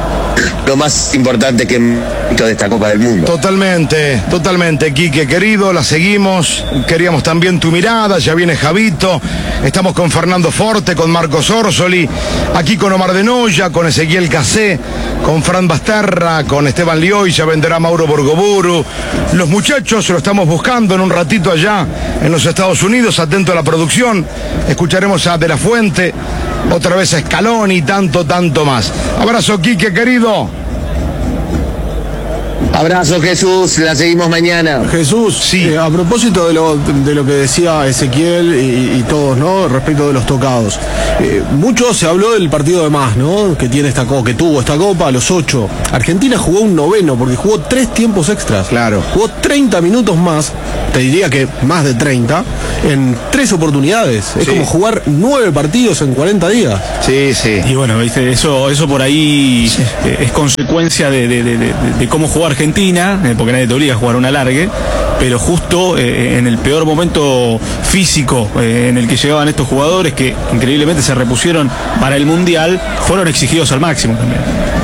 Speaker 8: lo más importante que de esta Copa del Mundo.
Speaker 1: Totalmente, totalmente, Quique, querido, la seguimos, queríamos también tu mirada, ya viene Javito, estamos con Fernando Forte, con Marcos Orsoli, aquí con Omar de Noya, con Ezequiel Casé, con Fran Basterra, con Esteban Lioy, ya vendrá Mauro Borgoburu, los muchachos lo estamos buscando en un ratito allá en los Estados Unidos, atento a la producción, escucharemos a De La Fuente, otra vez a Scaloni y tanto, tanto más. Abrazo, Quique, querido.
Speaker 8: Abrazo, Jesús, la seguimos mañana.
Speaker 2: Jesús, sí. eh, a propósito de lo, de lo que decía Ezequiel y, y todos, ¿no? Respecto de los tocados. Eh, mucho se habló del partido de más, ¿no? Que tiene esta copa, que tuvo esta copa a los ocho. Argentina jugó un noveno porque jugó tres tiempos extras.
Speaker 1: Claro.
Speaker 2: Jugó treinta minutos más, te diría que más de treinta, en tres oportunidades. Es
Speaker 1: sí.
Speaker 2: como jugar nueve partidos en cuarenta días.
Speaker 1: Sí, sí.
Speaker 4: Y bueno, ¿viste? Eso, eso por ahí sí. eh, es consecuencia de, de, de, de, de cómo jugó Argentina, eh, porque nadie te obliga a jugar un alargue, pero justo eh, en el peor momento físico eh, en el que llegaban estos jugadores, que increíblemente se repusieron para el Mundial, fueron exigidos al máximo también.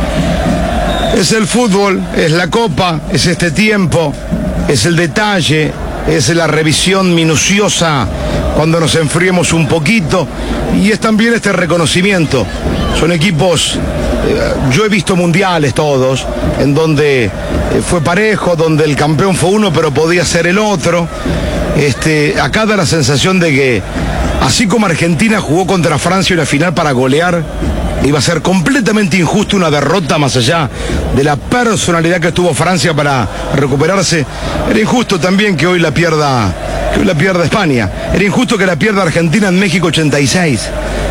Speaker 1: Es el fútbol, es la copa, es este tiempo, es el detalle, es la revisión minuciosa cuando nos enfriemos un poquito, y es también este reconocimiento. Son equipos, eh, yo he visto mundiales todos, en donde eh, fue parejo, donde el campeón fue uno pero podía ser el otro. Este, acá da la sensación de que, así como Argentina jugó contra Francia una final para golear, iba a ser completamente injusto una derrota más allá de la personalidad que tuvo Francia para recuperarse. Era injusto también que hoy la pierda, que hoy la pierda España. Era injusto que la pierda Argentina en México ochenta y seis.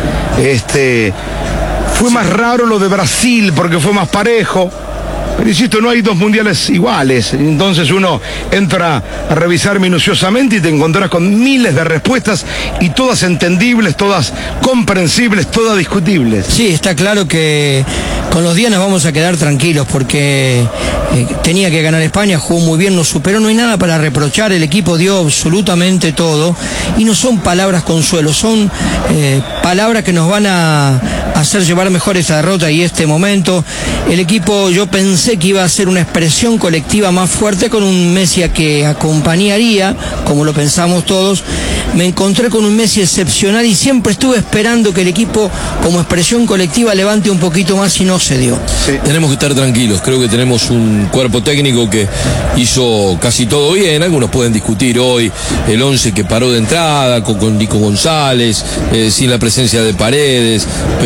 Speaker 1: Este, fue más raro lo de Brasil porque fue más parejo. Pero insisto, no hay dos mundiales iguales. Entonces uno entra a revisar minuciosamente y te encontrás con miles de respuestas y todas entendibles, todas comprensibles, todas discutibles.
Speaker 3: Sí, está claro que con los días nos vamos a quedar tranquilos porque eh, tenía que ganar España, jugó muy bien, nos superó, no hay nada para reprochar, el equipo dio absolutamente todo y no son palabras consuelo, son eh, palabras que nos van a hacer llevar mejor esa derrota y este momento. El equipo, yo pensé que iba a ser una expresión colectiva más fuerte con un Messi que acompañaría, como lo pensamos todos. Me encontré con un Messi excepcional y siempre estuve esperando que el equipo como expresión colectiva levante un poquito más y no se dio.
Speaker 5: Sí. Tenemos que estar tranquilos, creo que tenemos un cuerpo técnico que hizo casi todo bien. Algunos pueden discutir hoy el once que paró de entrada con, con Nico González, eh, sin la presencia de Paredes,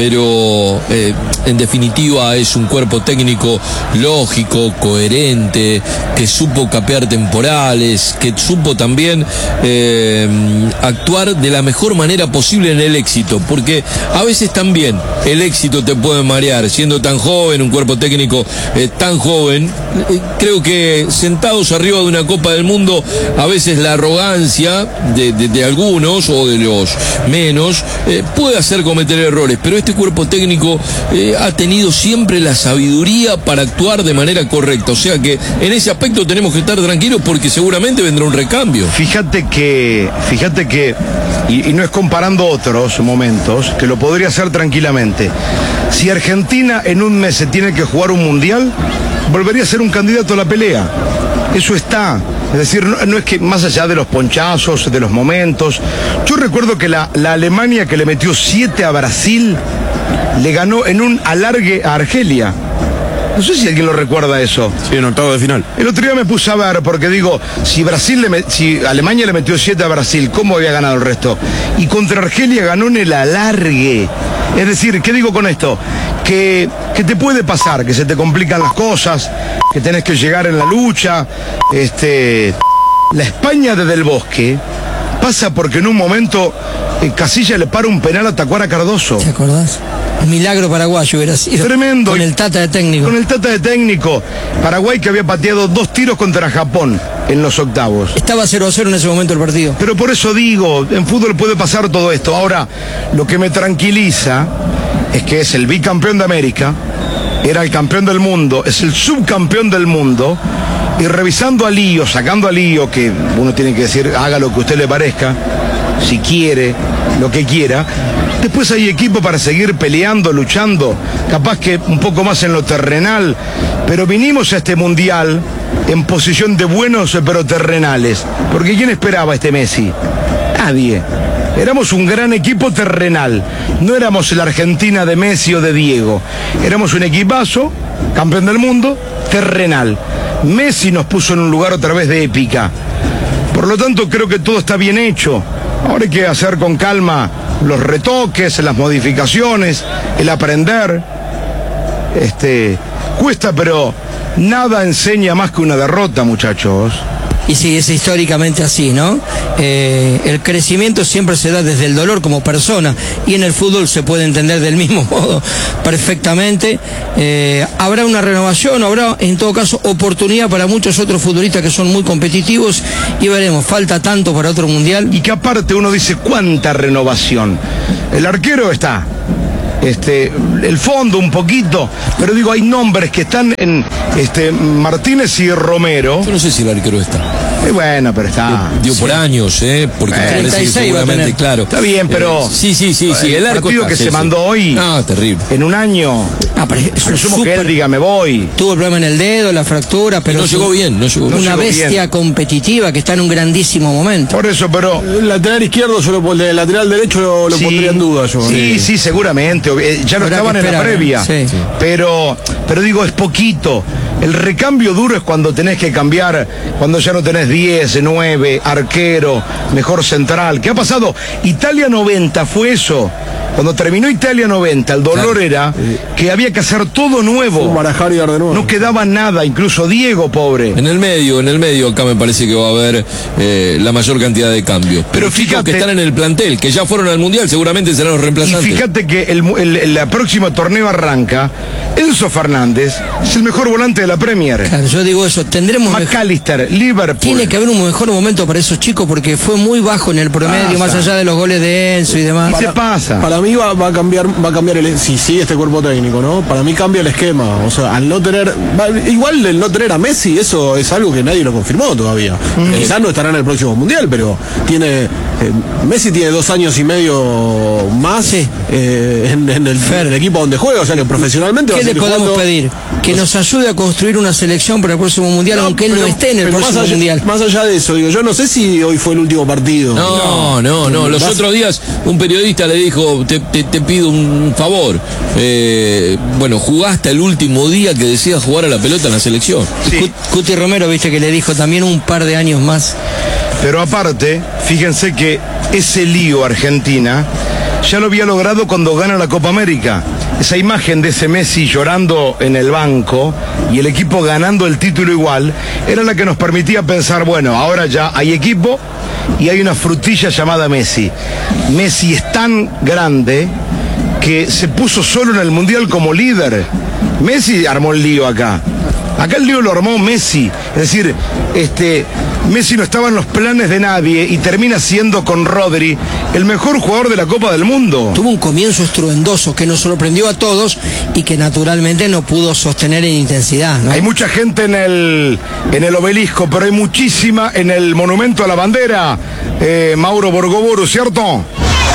Speaker 5: pero eh, en definitiva es un cuerpo técnico lógico, coherente, que supo capear temporales, que supo también eh, actuar de la mejor manera posible en el éxito, porque a veces también el éxito te puede marear, siendo tan joven, un cuerpo técnico eh, tan joven. Eh, creo que sentados arriba de una Copa del Mundo, a veces la arrogancia de, de, de algunos o de los menos eh, puede hacer cometer errores, pero este cuerpo técnico eh, ha tenido siempre la sabiduría para actuar de manera correcta, o sea que en ese aspecto tenemos que estar tranquilos porque seguramente vendrá un recambio.
Speaker 1: Fíjate que, fíjate que, y, y no es comparando otros momentos, que lo podría hacer tranquilamente. Si Argentina en un mes se tiene que jugar un mundial, volvería a ser un candidato a la pelea. Eso está. Es decir, no, no es que más allá de los ponchazos, de los momentos. Yo recuerdo que la, la Alemania que le metió siete a Brasil, le ganó en un alargue a Argelia. No sé si alguien lo recuerda eso.
Speaker 6: Sí, en octavo de final.
Speaker 1: El otro día me puse a ver, porque digo, si Brasil le met, si Alemania le metió siete a Brasil, ¿cómo había ganado el resto? Y contra Argelia ganó en el alargue. Es decir, ¿qué digo con esto? Que, que te puede pasar, que se te complican las cosas, que tenés que llegar en la lucha. Este, la España de Del Bosque pasa porque en un momento eh, Casilla le para un penal a Tacuara Cardoso.
Speaker 3: ¿Te acordás? Un milagro paraguayo hubiera sido.
Speaker 1: Tremendo.
Speaker 3: Con el Tata de técnico.
Speaker 1: Con el Tata de técnico. Paraguay que había pateado dos tiros contra Japón en los octavos.
Speaker 3: Estaba cero a cero en ese momento el partido.
Speaker 1: Pero por eso digo, en fútbol puede pasar todo esto. Ahora, lo que me tranquiliza es que es el bicampeón de América, era el campeón del mundo, es el subcampeón del mundo, y revisando a Lío, sacando a Lío, que uno tiene que decir, haga lo que a usted le parezca, si quiere, lo que quiera. Después hay equipo para seguir peleando, luchando, capaz que un poco más en lo terrenal, pero vinimos a este mundial en posición de buenos pero terrenales, porque ¿quién esperaba este Messi? Nadie. Éramos un gran equipo terrenal, no éramos la Argentina de Messi o de Diego, éramos un equipazo, campeón del mundo, terrenal. Messi nos puso en un lugar otra vez de épica, por lo tanto creo que todo está bien hecho. Ahora hay que hacer con calma los retoques, las modificaciones, el aprender. Este, cuesta, pero nada enseña más que una derrota, muchachos.
Speaker 3: Y sí, es históricamente así, ¿no? Eh, el crecimiento siempre se da desde el dolor como persona, y en el fútbol se puede entender del mismo modo perfectamente. Eh, habrá una renovación, habrá en todo caso oportunidad para muchos otros futbolistas que son muy competitivos, y veremos, falta tanto para otro mundial.
Speaker 1: Y que aparte uno dice, ¿cuánta renovación? El arquero está, este, el fondo un poquito, pero digo, hay nombres que están en este Martínez y Romero.
Speaker 5: Yo no sé si el arquero está.
Speaker 1: Y bueno, pero está.
Speaker 5: Dio por
Speaker 1: sí.
Speaker 5: años, ¿eh? Porque
Speaker 1: Eh,
Speaker 5: parece que
Speaker 3: treinta y seis va a
Speaker 5: seguramente,
Speaker 3: tener.
Speaker 5: claro.
Speaker 1: Está bien, pero.
Speaker 5: Eh, sí, sí, sí, sí. El,
Speaker 1: el
Speaker 5: arco
Speaker 1: partido
Speaker 5: está,
Speaker 1: que
Speaker 5: sí,
Speaker 1: se
Speaker 5: sí.
Speaker 1: mandó hoy.
Speaker 5: Ah, terrible.
Speaker 1: En un año.
Speaker 3: Ah, pero es un
Speaker 1: Presumo que
Speaker 3: súper-
Speaker 1: él diga, me voy.
Speaker 3: Tuvo el problema en el dedo, la fractura, pero
Speaker 5: no
Speaker 3: es
Speaker 5: llegó
Speaker 3: un-
Speaker 5: bien, no llegó bien.
Speaker 3: una
Speaker 1: No llegó
Speaker 3: bestia
Speaker 1: bien.
Speaker 3: competitiva que está en un grandísimo momento.
Speaker 1: Por eso, pero.
Speaker 2: El lateral izquierdo, yo lo pon- el lateral derecho lo, lo
Speaker 1: Sí,
Speaker 2: pondría en duda yo.
Speaker 1: Sí, sí, seguramente. Eh, Ya no
Speaker 3: Habrá
Speaker 1: estaban
Speaker 3: que
Speaker 1: en la
Speaker 3: esperar,
Speaker 1: previa.
Speaker 3: ¿eh? Sí.
Speaker 1: Pero, pero digo, es poquito. El recambio duro es cuando tenés que cambiar, cuando ya no tenés diez, nueve, arquero, mejor central. ¿Qué ha pasado? Italia noventa fue eso. Cuando terminó Italia noventa, el dolor
Speaker 5: Claro.
Speaker 1: era que había que hacer todo nuevo.
Speaker 2: Un barajar y dar de nuevo.
Speaker 1: No quedaba nada, incluso Diego, pobre.
Speaker 5: En el medio, en el medio acá me parece que va a haber eh, la mayor cantidad de cambios.
Speaker 1: Pero
Speaker 5: chicos
Speaker 1: fíjate-
Speaker 5: que están en el plantel, que ya fueron al Mundial, seguramente serán los
Speaker 1: Y
Speaker 5: reemplazantes.
Speaker 1: fíjate que el, el, el- la próxima torneo arranca. Enzo Fernández es el mejor volante de la Premier.
Speaker 3: Claro, yo digo eso, tendremos mejor-
Speaker 1: McAllister, Liverpool.
Speaker 3: tiene que haber un mejor momento para esos chicos porque fue muy bajo en el promedio,
Speaker 1: Pasa.
Speaker 3: más allá de los goles de Enzo y demás.
Speaker 1: ¿Qué se pasa?
Speaker 2: Para mí va, va a cambiar, va a cambiar el, si sigue este cuerpo técnico, ¿no? Para mí cambia el esquema. O sea, al no tener, va- igual el no tener a Messi, eso es algo que nadie lo confirmó todavía.
Speaker 1: Mm.
Speaker 2: Quizás no estará en el próximo mundial, pero tiene, eh, Messi tiene dos años y medio más
Speaker 3: Sí.
Speaker 2: eh, en, en el, en el equipo donde juega, o sea que profesionalmente va
Speaker 3: ¿Qué
Speaker 2: a
Speaker 3: le
Speaker 2: seguir
Speaker 3: podemos
Speaker 2: jugando-
Speaker 3: pedir? Que nos ayude a construir una selección para el próximo mundial, aunque él no
Speaker 2: pero-
Speaker 3: esté en el
Speaker 2: pero
Speaker 3: próximo
Speaker 2: más allá,
Speaker 3: mundial.
Speaker 2: Más allá de eso, digo, yo no sé si hoy fue el último partido.
Speaker 5: No, no, no. Los
Speaker 2: Vas-
Speaker 5: otros días un periodista le dijo, te, te- te pido un favor. Eh, bueno, jugaste el último día que decías jugar a la pelota en la selección.
Speaker 1: Sí.
Speaker 3: Cut- Cuti Romero, viste que le dijo también un par de años más.
Speaker 1: Pero aparte, fíjense que ese lío Argentina ya lo había logrado cuando gana la Copa América. Esa imagen de ese Messi llorando en el banco y el equipo ganando el título igual, era la que nos permitía pensar, bueno, ahora ya hay equipo y hay una frutilla llamada Messi. Messi es tan grande que se puso solo en el Mundial como líder. Messi armó el lío acá. Acá el lío lo armó Messi. Es decir, este, Messi no estaba en los planes de nadie y termina siendo con Rodri el mejor jugador de la Copa del Mundo.
Speaker 3: Tuvo un comienzo estruendoso que nos sorprendió a todos y que naturalmente no pudo sostener en intensidad, ¿no?
Speaker 1: Hay mucha gente en el, en el obelisco, pero hay muchísima en el monumento a la bandera. Eh, Mauro Borgoboru, ¿cierto?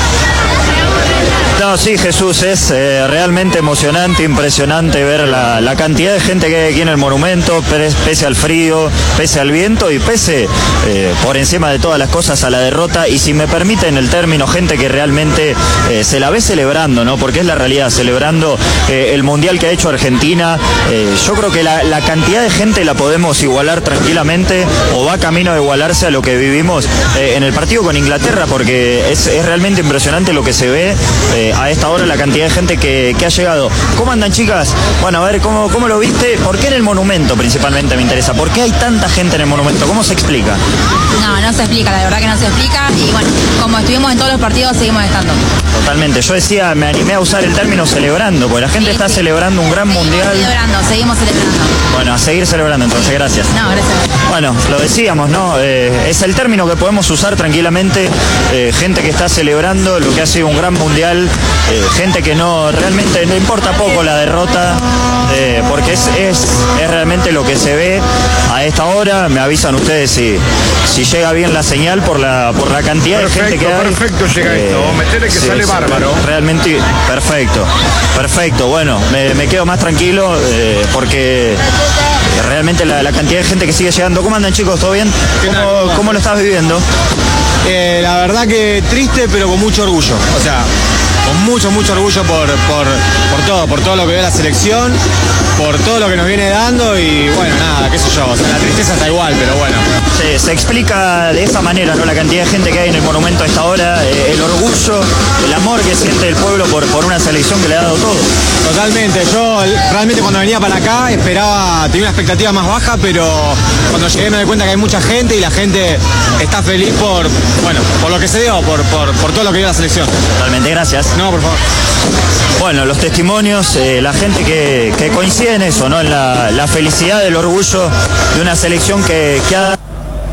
Speaker 9: No, sí, Jesús, es eh, realmente emocionante, impresionante ver la, la cantidad de gente que hay aquí en el monumento, pese, pese al frío, pese al viento y pese, eh, por encima de todas las cosas, a la derrota. Y si me permiten el término, gente que realmente eh, se la ve celebrando, ¿no? Porque es la realidad, celebrando eh, el Mundial que ha hecho Argentina. Eh, yo creo que la, la cantidad de gente la podemos igualar tranquilamente, o va camino de igualarse a lo que vivimos eh, en el partido con Inglaterra, porque es, es realmente impresionante lo que se ve eh, a esta hora, la cantidad de gente que, que ha llegado. ¿Cómo andan, chicas? Bueno, a ver, ¿cómo, cómo lo viste? ¿Por qué en el monumento principalmente me interesa? ¿Por qué hay tanta gente en el monumento? ¿Cómo se explica?
Speaker 10: No, no se explica, la verdad que no se explica. Y bueno, como estuvimos en todos los partidos, seguimos estando.
Speaker 9: Totalmente. Yo decía, me animé a usar el término celebrando, porque la gente
Speaker 10: Sí,
Speaker 9: está
Speaker 10: sí.
Speaker 9: celebrando un gran
Speaker 10: Seguimos
Speaker 9: mundial.
Speaker 10: celebrando, seguimos celebrando.
Speaker 9: Bueno, a seguir celebrando entonces, gracias.
Speaker 10: No, gracias.
Speaker 9: Bueno, lo decíamos, ¿no? Eh, es el término que podemos usar tranquilamente. Eh, gente que está celebrando lo que ha sido un gran mundial. Eh, gente que no, realmente le importa poco la derrota. Eh, porque es, es, es realmente lo que se ve a esta hora. Me avisan ustedes si, si llega bien la señal por la, por la cantidad
Speaker 1: Perfecto,
Speaker 9: de gente que hay.
Speaker 1: perfecto llega esto. Metele que sale bárbaro.
Speaker 9: Realmente, perfecto, perfecto. Bueno, me, me quedo más tranquilo eh, porque realmente la, la cantidad de gente que sigue llegando. ¿Cómo andan, chicos? ¿Todo bien? ¿Cómo, cómo lo estás viviendo?
Speaker 11: Eh, la verdad que triste, pero con mucho orgullo. O sea, con mucho, mucho orgullo por, por, por todo, por todo lo que ve la selección, por todo lo que nos viene dando y bueno, nada, qué sé yo, o sea, la tristeza está igual, pero bueno.
Speaker 9: Se, se explica de esa manera, ¿no? La cantidad de gente que hay en el monumento a esta hora, eh, el orgullo, el amor que siente el pueblo por, por una selección que le ha dado todo.
Speaker 11: Totalmente, yo realmente cuando venía para acá esperaba, tenía una expectativa más baja, pero cuando llegué me di cuenta que hay mucha gente y la gente está feliz por, bueno, por lo que se dio, por, por, por todo lo que dio la selección.
Speaker 9: Totalmente, gracias.
Speaker 11: No, por favor.
Speaker 9: Bueno, los testimonios, eh, la gente que, que coincide en eso, ¿no? En la, la felicidad, el orgullo de una selección que, que ha...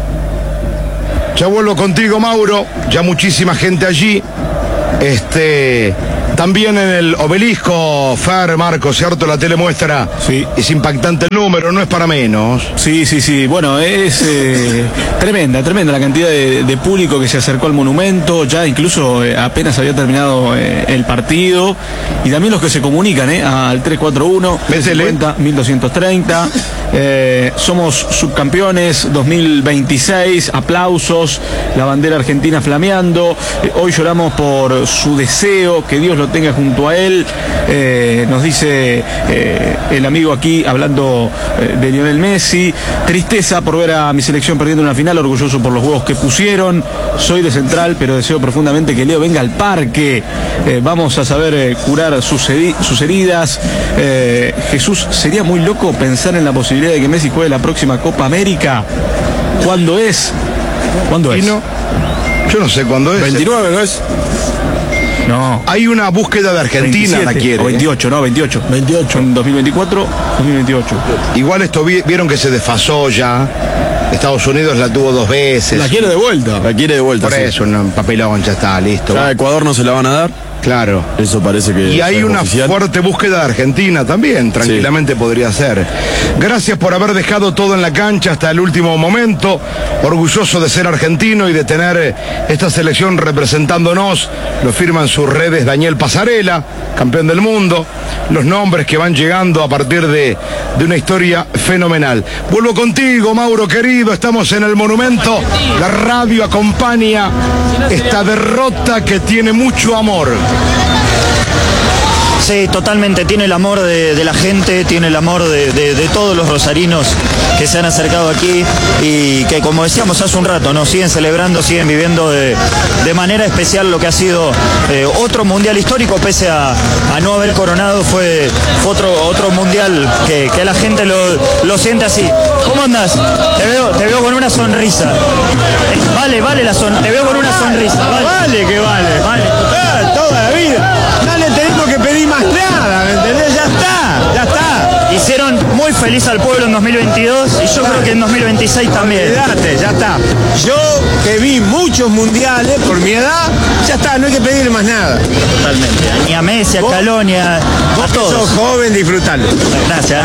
Speaker 1: Ya vuelvo contigo, Mauro. Ya muchísima gente allí. Este... También en el obelisco, Fer, Marco, ¿cierto? La tele muestra.
Speaker 4: Sí.
Speaker 1: Es impactante el número, no es para menos.
Speaker 4: Sí, sí, sí. Bueno, es eh, tremenda, tremenda la cantidad de, de público que se acercó al monumento. Ya incluso eh, apenas había terminado eh, el partido. Y también los que se comunican eh, al tres cuatro uno, cincuenta, mil doscientos treinta. Eh, somos subcampeones dos mil veintiséis. Aplausos. La bandera argentina flameando. Eh, hoy lloramos por su deseo. Que Dios lo tenga junto a él. Eh, nos dice eh, el amigo aquí hablando eh, de Lionel Messi. Tristeza por ver a mi selección perdiendo una final, orgulloso por los huevos que pusieron. Soy de Central, pero deseo profundamente que Leo venga al parque. Eh, vamos a saber eh, curar sus, sus heridas. Eh, Jesús, sería muy loco pensar en la posibilidad de que Messi juegue la próxima Copa América. ¿Cuándo es? ¿Cuándo es?
Speaker 1: No, yo no sé cuándo es.
Speaker 2: veintinueve, ¿no es?
Speaker 4: No.
Speaker 1: Hay una búsqueda de Argentina, la quiere.
Speaker 4: O veintiocho, ¿no? veintiocho.
Speaker 2: veintiocho.
Speaker 4: En dos mil veinticuatro, dos mil veintiocho.
Speaker 1: Igual esto vi, vieron que se desfasó ya. Estados Unidos la tuvo dos veces.
Speaker 2: La quiere de vuelta.
Speaker 6: La quiere de vuelta.
Speaker 1: Por
Speaker 6: sí.
Speaker 1: eso, un papelón, ya está, listo.
Speaker 6: Ya a Ecuador no se la van a dar.
Speaker 1: Claro.
Speaker 6: Eso parece que...
Speaker 1: Y hay
Speaker 6: es
Speaker 1: una
Speaker 6: oficial.
Speaker 1: fuerte búsqueda de Argentina también, tranquilamente sí. Podría ser. Gracias por haber dejado todo en la cancha hasta el último momento. Orgulloso de ser argentino y de tener esta selección representándonos. Lo firma en sus redes Daniel Pasarela, campeón del mundo. Los nombres que van llegando a partir de, de una historia fenomenal. Vuelvo contigo, Mauro querido. Estamos en el monumento. La radio acompaña esta derrota que tiene mucho amor.
Speaker 9: Sí, totalmente, tiene el amor de, de la gente, tiene el amor de, de, de todos los rosarinos que se han acercado aquí y que, como decíamos hace un rato, ¿no? Siguen celebrando, siguen viviendo de, de manera especial lo que ha sido eh, otro mundial histórico, pese a, a no haber coronado, fue, fue otro, otro mundial que, que la gente lo, lo siente así. ¿Cómo andas? Te veo, te veo con una sonrisa. Vale, vale la son, te veo con una sonrisa. Vale,
Speaker 11: vale que vale.
Speaker 9: Vale.
Speaker 11: Ah, toda la vida. No le tenemos que pedir más nada, ¿me entendés? Ya está, ya está.
Speaker 9: Hicieron muy feliz al pueblo en dos mil veintidós y yo creo que en dos mil veintiséis también.
Speaker 11: Olvídate, ya está. Yo que vi muchos mundiales por mi edad, ya está, no hay que pedirle más nada.
Speaker 9: Totalmente. Ni a Messi, a Scaloni, a, a todos.
Speaker 11: Sos joven, disfrutalo.
Speaker 9: Gracias.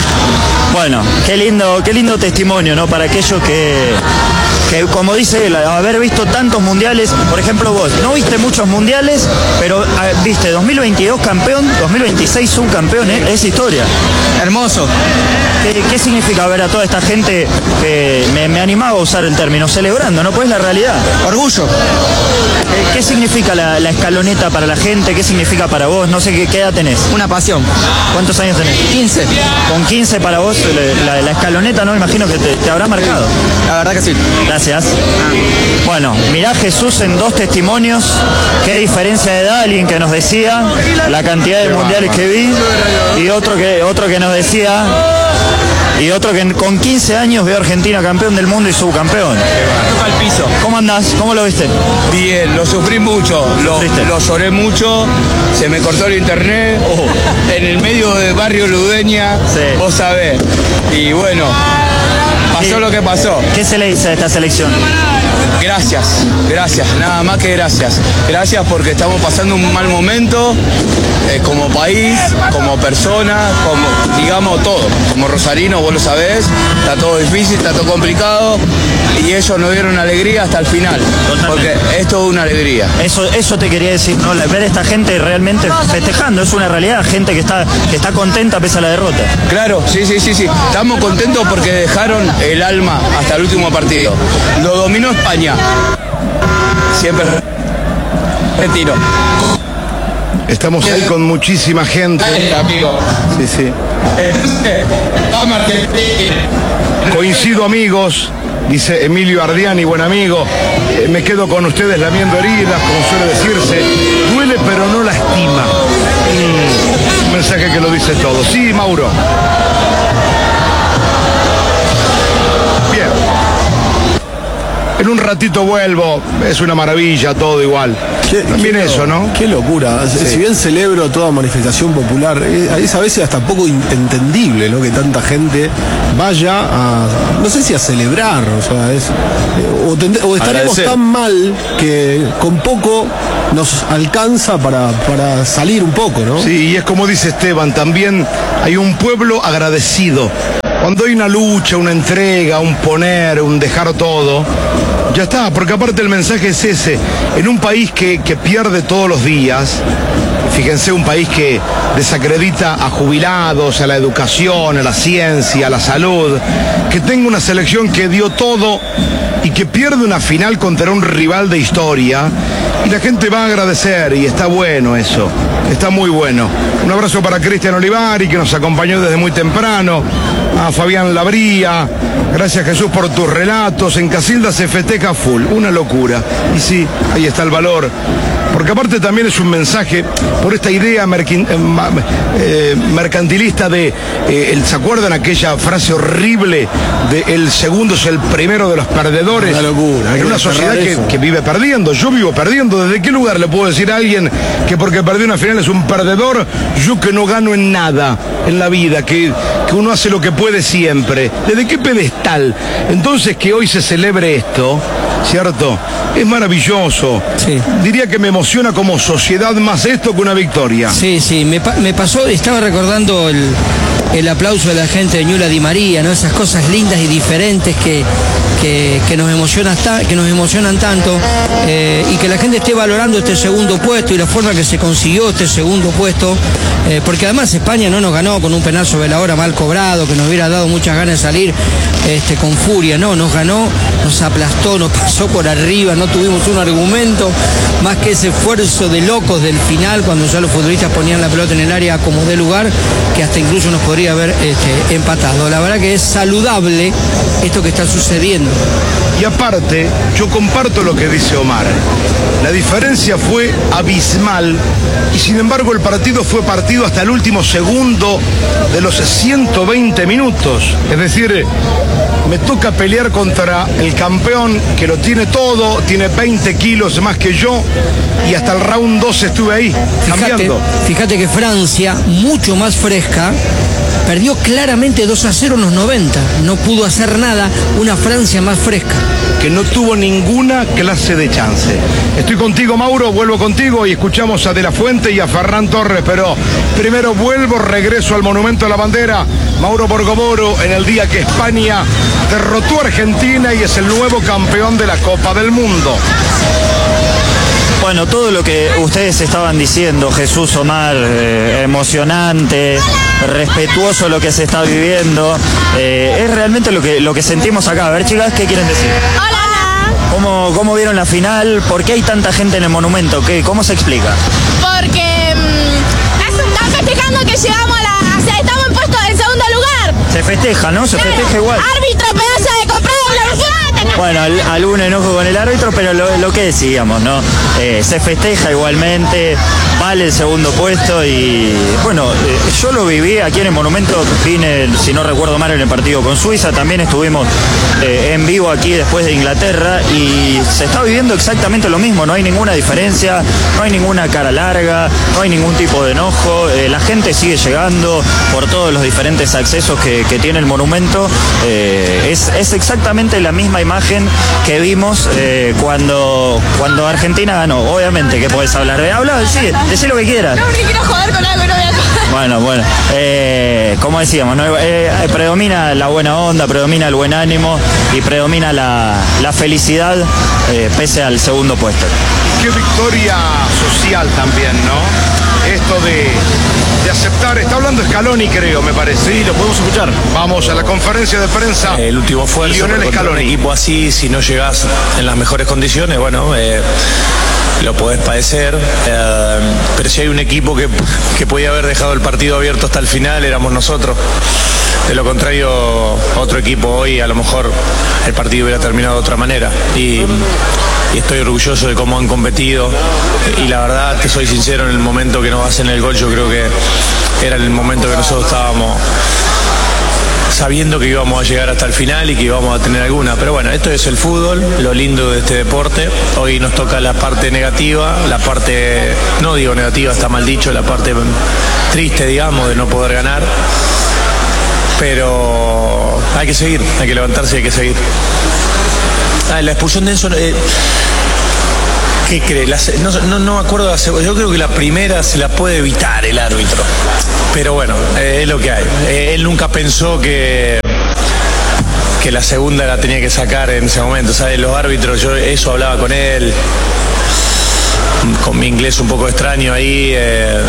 Speaker 9: Bueno, qué lindo, qué lindo testimonio, ¿no? Para aquellos que, que, como dice él, haber visto tantos mundiales, por ejemplo vos, no viste muchos mundiales, pero viste dos mil veintidós campeón, dos mil veintiséis subcampeón, ¿eh? Es historia.
Speaker 11: Hermoso.
Speaker 9: ¿Qué, ¿Qué significa ver a toda esta gente que me, me animaba a usar el término, celebrando, ¿no? Pues la realidad.
Speaker 11: Orgullo.
Speaker 9: ¿Qué, qué significa la, la escaloneta para la gente? ¿Qué significa para vos? No sé qué, qué edad tenés.
Speaker 3: Una pasión.
Speaker 9: ¿Cuántos años tenés?
Speaker 3: quince.
Speaker 9: Con quince para vos, la, la, la escaloneta, ¿no? Imagino que te, te habrá marcado.
Speaker 3: La verdad que sí.
Speaker 9: Gracias. Bueno, mirá Jesús en dos testimonios. Qué diferencia de edad, alguien que nos decía la cantidad de mundiales que vi y otro que, otro que nos decía... Y otro que con quince años veo a Argentina campeón del mundo y subcampeón.
Speaker 12: Al piso.
Speaker 9: ¿Cómo andás? ¿Cómo lo viste?
Speaker 12: Bien, lo sufrí mucho, lo, lo lloré mucho, se me cortó el internet, oh. En el medio del barrio Ludeña, sí. Vos sabés. Y bueno, pasó
Speaker 9: ¿Qué,
Speaker 12: lo que pasó.
Speaker 9: ¿Qué se le dice a esta selección?
Speaker 12: Gracias, gracias, nada más que gracias. Gracias porque estamos pasando un mal momento, eh, como país, como persona, como, digamos, todo. Como rosarino, vos lo sabés, está todo difícil, está todo complicado, y ellos nos dieron alegría hasta el final. Totalmente. Porque es toda una alegría.
Speaker 9: Eso, eso te quería decir, ¿no? Ver a esta gente realmente festejando, es una realidad, gente que está, que está contenta pese a la derrota.
Speaker 12: Claro, sí, sí, sí, sí. Estamos contentos porque dejaron el alma hasta el último partido. Lo dominó España. Siempre retiro.
Speaker 1: Estamos ahí con muchísima gente. Sí, sí. Coincido, amigos, dice Emilio Ardiani, buen amigo. Eh, me quedo con ustedes lamiendo heridas, como suele decirse. Duele pero no lastima. Mm, un mensaje que lo dice todo. Sí, Mauro. Bien. En un ratito vuelvo. Es una maravilla, todo igual.
Speaker 2: Qué,
Speaker 1: También
Speaker 2: qué,
Speaker 1: eso, ¿no?
Speaker 2: Qué locura. Sí. Si bien celebro toda manifestación popular, es a veces hasta poco entendible, ¿no? Que tanta gente vaya a, no sé si a celebrar, o sea, es, o, tend, o estaremos Agradecer. tan mal que con poco nos alcanza para, para salir un poco, ¿no?
Speaker 1: Sí, y es como dice Esteban, también hay un pueblo agradecido. Cuando hay una lucha, una entrega, un poner, un dejar todo, ya está, porque aparte el mensaje es ese. En un país que, que pierde todos los días, fíjense, un país que desacredita a jubilados, a la educación, a la ciencia, a la salud, que tenga una selección que dio todo y que pierde una final contra un rival de historia, y la gente va a agradecer, y está bueno eso, está muy bueno. Un abrazo para Cristian Olivari, que nos acompañó desde muy temprano, a Fabián Labría, gracias Jesús por tus relatos. En Casilda se festeja full, una locura, y sí, ahí está el valor, porque aparte también es un mensaje por esta idea merquin, eh, mercantilista de, eh, el, ¿se acuerdan aquella frase horrible de el segundo es el primero de los perdedores?
Speaker 2: Una locura.
Speaker 1: En una sociedad que, que vive perdiendo, yo vivo perdiendo. ¿Desde qué lugar le puedo decir a alguien que porque perdió una final es un perdedor? Yo que no gano en nada en la vida, que, que uno hace lo que puede siempre. ¿Desde qué pedestal? Entonces que hoy se celebre esto, ¿cierto? Es maravilloso.
Speaker 3: Sí.
Speaker 1: Diría que me emociona como sociedad más esto que una victoria.
Speaker 3: Sí, sí, me, me pasó, estaba recordando el, el aplauso de la gente de Ñula Di María, ¿no? Esas cosas lindas y diferentes que, que, que, nos, emociona, que nos emocionan tanto, eh, y que la gente esté valorando este segundo puesto y la forma que se consiguió este segundo puesto, eh, porque además España no nos ganó con un penal sobre la hora mal cobrado, que nos hubiera dado muchas ganas de salir este, con furia, no, nos ganó, nos aplastó, nos pasó por arriba, no tuvimos un argumento más que ese esfuerzo de locos del final, cuando ya los futbolistas ponían la pelota en el área como de lugar, que hasta incluso nos podría haber este, empatado. La verdad que es saludable esto que está sucediendo.
Speaker 1: Y aparte, yo comparto lo que dice Omar. La diferencia fue abismal y sin embargo el partido fue partido hasta el último segundo de los ciento veinte minutos. Es decir, me toca pelear contra el campeón que lo tiene todo, tiene veinte kilos más que yo, y hasta el round dos estuve ahí,
Speaker 3: fíjate,
Speaker 1: cambiando.
Speaker 3: Fíjate que Francia, mucho más fresca, perdió claramente dos a cero en los noventa. No pudo hacer nada, una Francia más fresca.
Speaker 1: Que no tuvo ninguna clase de chance. Estoy contigo, Mauro, vuelvo contigo y escuchamos a De La Fuente y a Ferran Torres, pero primero vuelvo, regreso al Monumento a la Bandera. Mauro Borgomoro, en el día que España derrotó a Argentina y es el nuevo campeón de la Copa del Mundo.
Speaker 9: Bueno, todo lo que ustedes estaban diciendo, Jesús, Omar, eh, emocionante, respetuoso lo que se está viviendo, eh, es realmente lo que, lo que sentimos acá. A ver, chicas, ¿qué quieren decir?
Speaker 10: Hola.
Speaker 9: ¿Cómo, cómo vieron la final? ¿Por qué hay tanta gente en el monumento? ¿Qué, ¿Cómo se explica?
Speaker 10: Porque mmm, están festejando que llegamos a la... O sea, estamos en puesto en segundo lugar.
Speaker 9: Se festeja, ¿no? Se
Speaker 10: claro.
Speaker 9: festeja igual.
Speaker 10: Árbitro, pedazo de comprado,
Speaker 9: bueno, al, algún enojo con el árbitro, pero lo, lo que decíamos, ¿no? Eh, se festeja igualmente, vale el segundo puesto y, bueno, eh, yo lo viví aquí en el Monumento, vine, si no recuerdo mal, en el partido con Suiza, también estuvimos eh, en vivo aquí después de Inglaterra y se está viviendo exactamente lo mismo, no hay ninguna diferencia, no hay ninguna cara larga, no hay ningún tipo de enojo, eh, la gente sigue llegando por todos los diferentes accesos que, que tiene el Monumento, eh, es, es exactamente la misma imagen que vimos eh, cuando, cuando Argentina ganó. Obviamente que podés hablar de habla, sí, decí lo que quieras.
Speaker 10: No, porque quiero joder con algo, no voy a joder.
Speaker 9: Bueno, bueno, eh, como decíamos, ¿no? eh, predomina la buena onda, predomina el buen ánimo y predomina la, la felicidad eh, pese al segundo puesto.
Speaker 1: Qué victoria social también, ¿no? Esto momento de, de aceptar. Está hablando Scaloni, creo, me parece.
Speaker 4: Sí, lo podemos escuchar.
Speaker 1: Vamos a la conferencia de prensa.
Speaker 4: El último esfuerzo.
Speaker 1: Lionel Scaloni.
Speaker 4: Un equipo así, si no llegás en las mejores condiciones, bueno, eh, lo podés padecer. Eh, pero si hay un equipo que, que podía haber dejado el partido abierto hasta el final, éramos nosotros. De lo contrario, otro equipo hoy, a lo mejor el partido hubiera terminado de otra manera. Y, y estoy orgulloso de cómo han competido. Y la verdad, te soy sincero, en el momento que nos hacen el gol, yo creo que era el momento que nosotros estábamos sabiendo que íbamos a llegar hasta el final y que íbamos a tener alguna. Pero bueno, esto es el fútbol, lo lindo de este deporte. Hoy nos toca la parte negativa, la parte, no digo negativa, está mal dicho, la parte triste, digamos, de no poder ganar. Pero hay que seguir, hay que levantarse y hay que seguir. Ah, la expulsión de Enzo, eh, ¿qué cree? La, no, no, no me acuerdo de la segunda. Yo creo que la primera se la puede evitar el árbitro. Pero bueno, eh, es lo que hay. Eh, él nunca pensó que que la segunda la tenía que sacar en ese momento. ¿Sabes? Los árbitros, yo eso hablaba con él, con mi inglés un poco extraño ahí. Eh,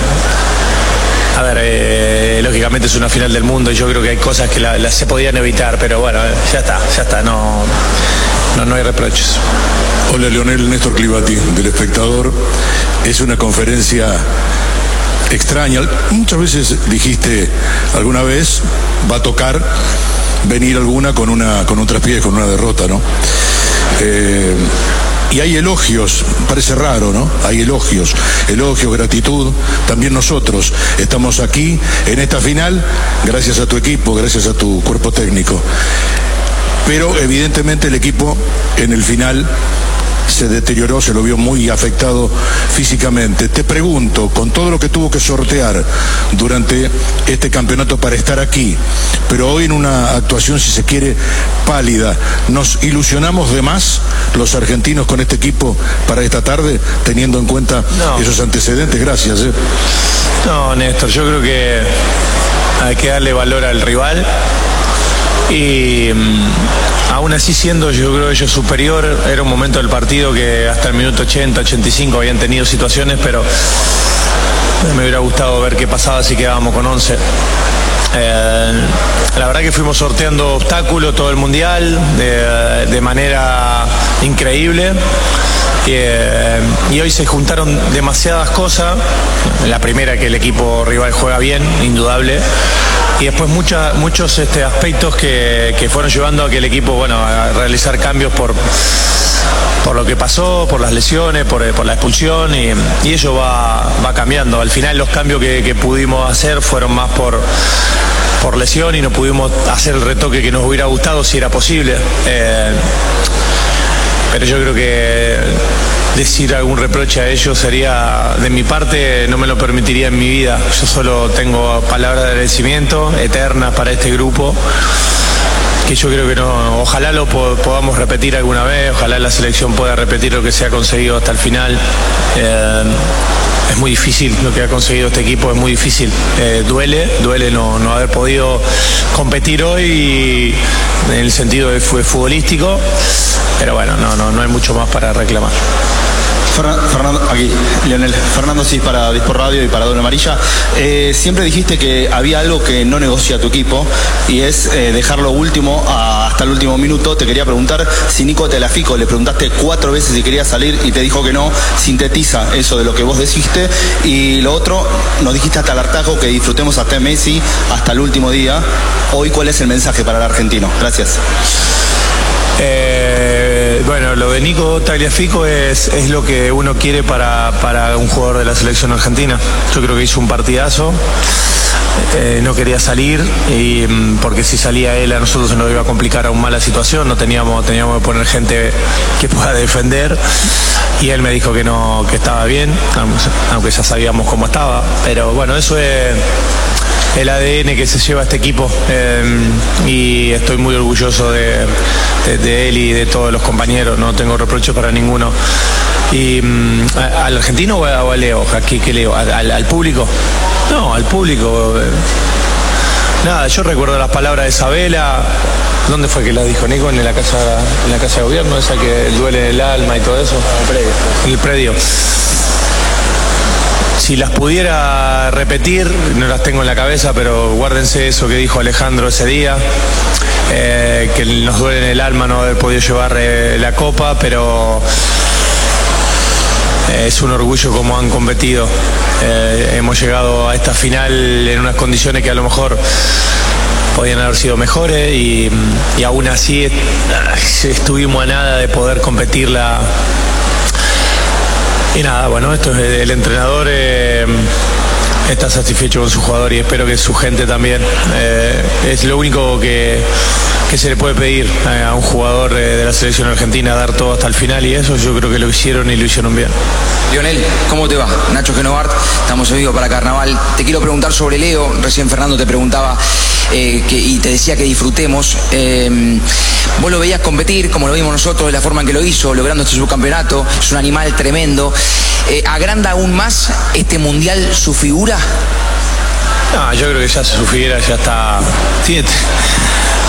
Speaker 4: A ver, eh, lógicamente es una final del mundo y yo creo que hay cosas que la, la se podían evitar, pero bueno, eh, ya está, ya está, no, no, no hay reproches.
Speaker 13: Hola Lionel, Néstor Clivati, del Espectador. Es una conferencia extraña. Muchas veces dijiste, alguna vez va a tocar venir alguna con una con un traspié, con una derrota, ¿no? Eh, Y hay elogios, parece raro, ¿no? Hay elogios, elogios, gratitud. También nosotros estamos aquí en esta final gracias a tu equipo, gracias a tu cuerpo técnico. Pero evidentemente el equipo en el final se deterioró, se lo vio muy afectado físicamente. Te pregunto, con todo lo que tuvo que sortear durante este campeonato para estar aquí, pero hoy en una actuación, si se quiere, pálida, ¿nos ilusionamos de más los argentinos con este equipo para esta tarde, teniendo en cuenta no. esos antecedentes? Gracias. ¿eh?
Speaker 4: No, Néstor, yo creo que hay que darle valor al rival. Y um, aún así, siendo yo creo ellos superior, era un momento del partido que hasta el minuto ochenta, ochenta y cinco habían tenido situaciones, pero me hubiera gustado ver qué pasaba si quedábamos con once. Eh, la verdad que fuimos sorteando obstáculos todo el mundial de, de manera increíble. Y, eh, y hoy se juntaron demasiadas cosas. La primera, que el equipo rival juega bien, indudable. Y después mucha, muchos este, aspectos que, que fueron llevando a que el equipo, bueno, a realizar cambios por, por lo que pasó, por las lesiones, por, por la expulsión, y, y ello va, va cambiando. Al final los cambios que, que pudimos hacer fueron más por, por lesión y no pudimos hacer el retoque que nos hubiera gustado si era posible. Eh, pero yo creo que decir algún reproche a ellos sería, de mi parte, no me lo permitiría en mi vida. Yo solo tengo palabras de agradecimiento eternas para este grupo, que yo creo que no, ojalá lo po podamos repetir alguna vez, ojalá la selección pueda repetir lo que se ha conseguido hasta el final. Eh, es muy difícil lo que ha conseguido este equipo, es muy difícil. Eh, duele, duele no, no haber podido competir hoy en el sentido de fue futbolístico, pero bueno, no, no, no hay mucho más para reclamar.
Speaker 14: Fernando, aquí, Lionel. Fernando Cis para Dispor Radio y para Doble Amarilla. Eh, siempre dijiste que había algo que no negocia tu equipo y es eh, dejarlo último a, hasta el último minuto. Te quería preguntar si Nico Tagliafico, le preguntaste cuatro veces si quería salir y te dijo que no. Sintetiza eso de lo que vos dijiste. Y lo otro, nos dijiste hasta el hartazgo que disfrutemos hasta Messi hasta el último día. Hoy, ¿cuál es el mensaje para el argentino? Gracias.
Speaker 4: Eh, bueno, lo de Nico Tagliafico es, es lo que uno quiere para, para un jugador de la selección argentina. Yo creo que hizo un partidazo. Eh, no quería salir y, porque si salía él a nosotros se nos iba a complicar aún más la situación. No teníamos, teníamos que poner gente que pueda defender y él me dijo que no, que estaba bien, aunque ya sabíamos cómo estaba. Pero bueno, eso es el A D N que se lleva este equipo, eh, y estoy muy orgulloso de, de, de él y de todos los compañeros. No tengo reproches para ninguno. Y um, ¿al argentino o a, o a Leo? ¿Qué, qué leo? ¿Al, al público? No, al público. Eh, nada, yo recuerdo las palabras de Isabela. ¿Dónde fue que las dijo Nico? En la casa, en la casa de gobierno, esa que duele el alma y todo eso. En el predio. En el predio.
Speaker 15: si las pudiera repetir, no las tengo en la cabeza, pero guárdense eso que dijo Alejandro ese día, eh, que nos duele en el alma no haber podido llevar eh, la copa, pero eh, es un orgullo como han competido. Eh, hemos llegado a esta final en unas condiciones que a lo mejor podían haber sido mejores y, y aún así estuvimos a nada de poder competirla. Y nada, bueno, esto es el entrenador, eh, está satisfecho con su jugador y espero que su gente también. Eh, es lo único que, que se le puede pedir eh, a un jugador eh, de la selección argentina, dar todo hasta el final, y eso yo creo que lo hicieron y lo hicieron bien.
Speaker 16: Lionel, ¿cómo te va? Nacho Genovart, estamos en vivo para Carnaval. Te quiero preguntar sobre Leo, recién Fernando te preguntaba eh, que, y te decía que disfrutemos. Eh, vos lo veías competir, como lo vimos nosotros, de la forma en que lo hizo, logrando este subcampeonato, es un animal tremendo. Eh, ¿Agranda aún más este mundial su figura?
Speaker 15: No, yo creo que ya su figura ya está, tiene,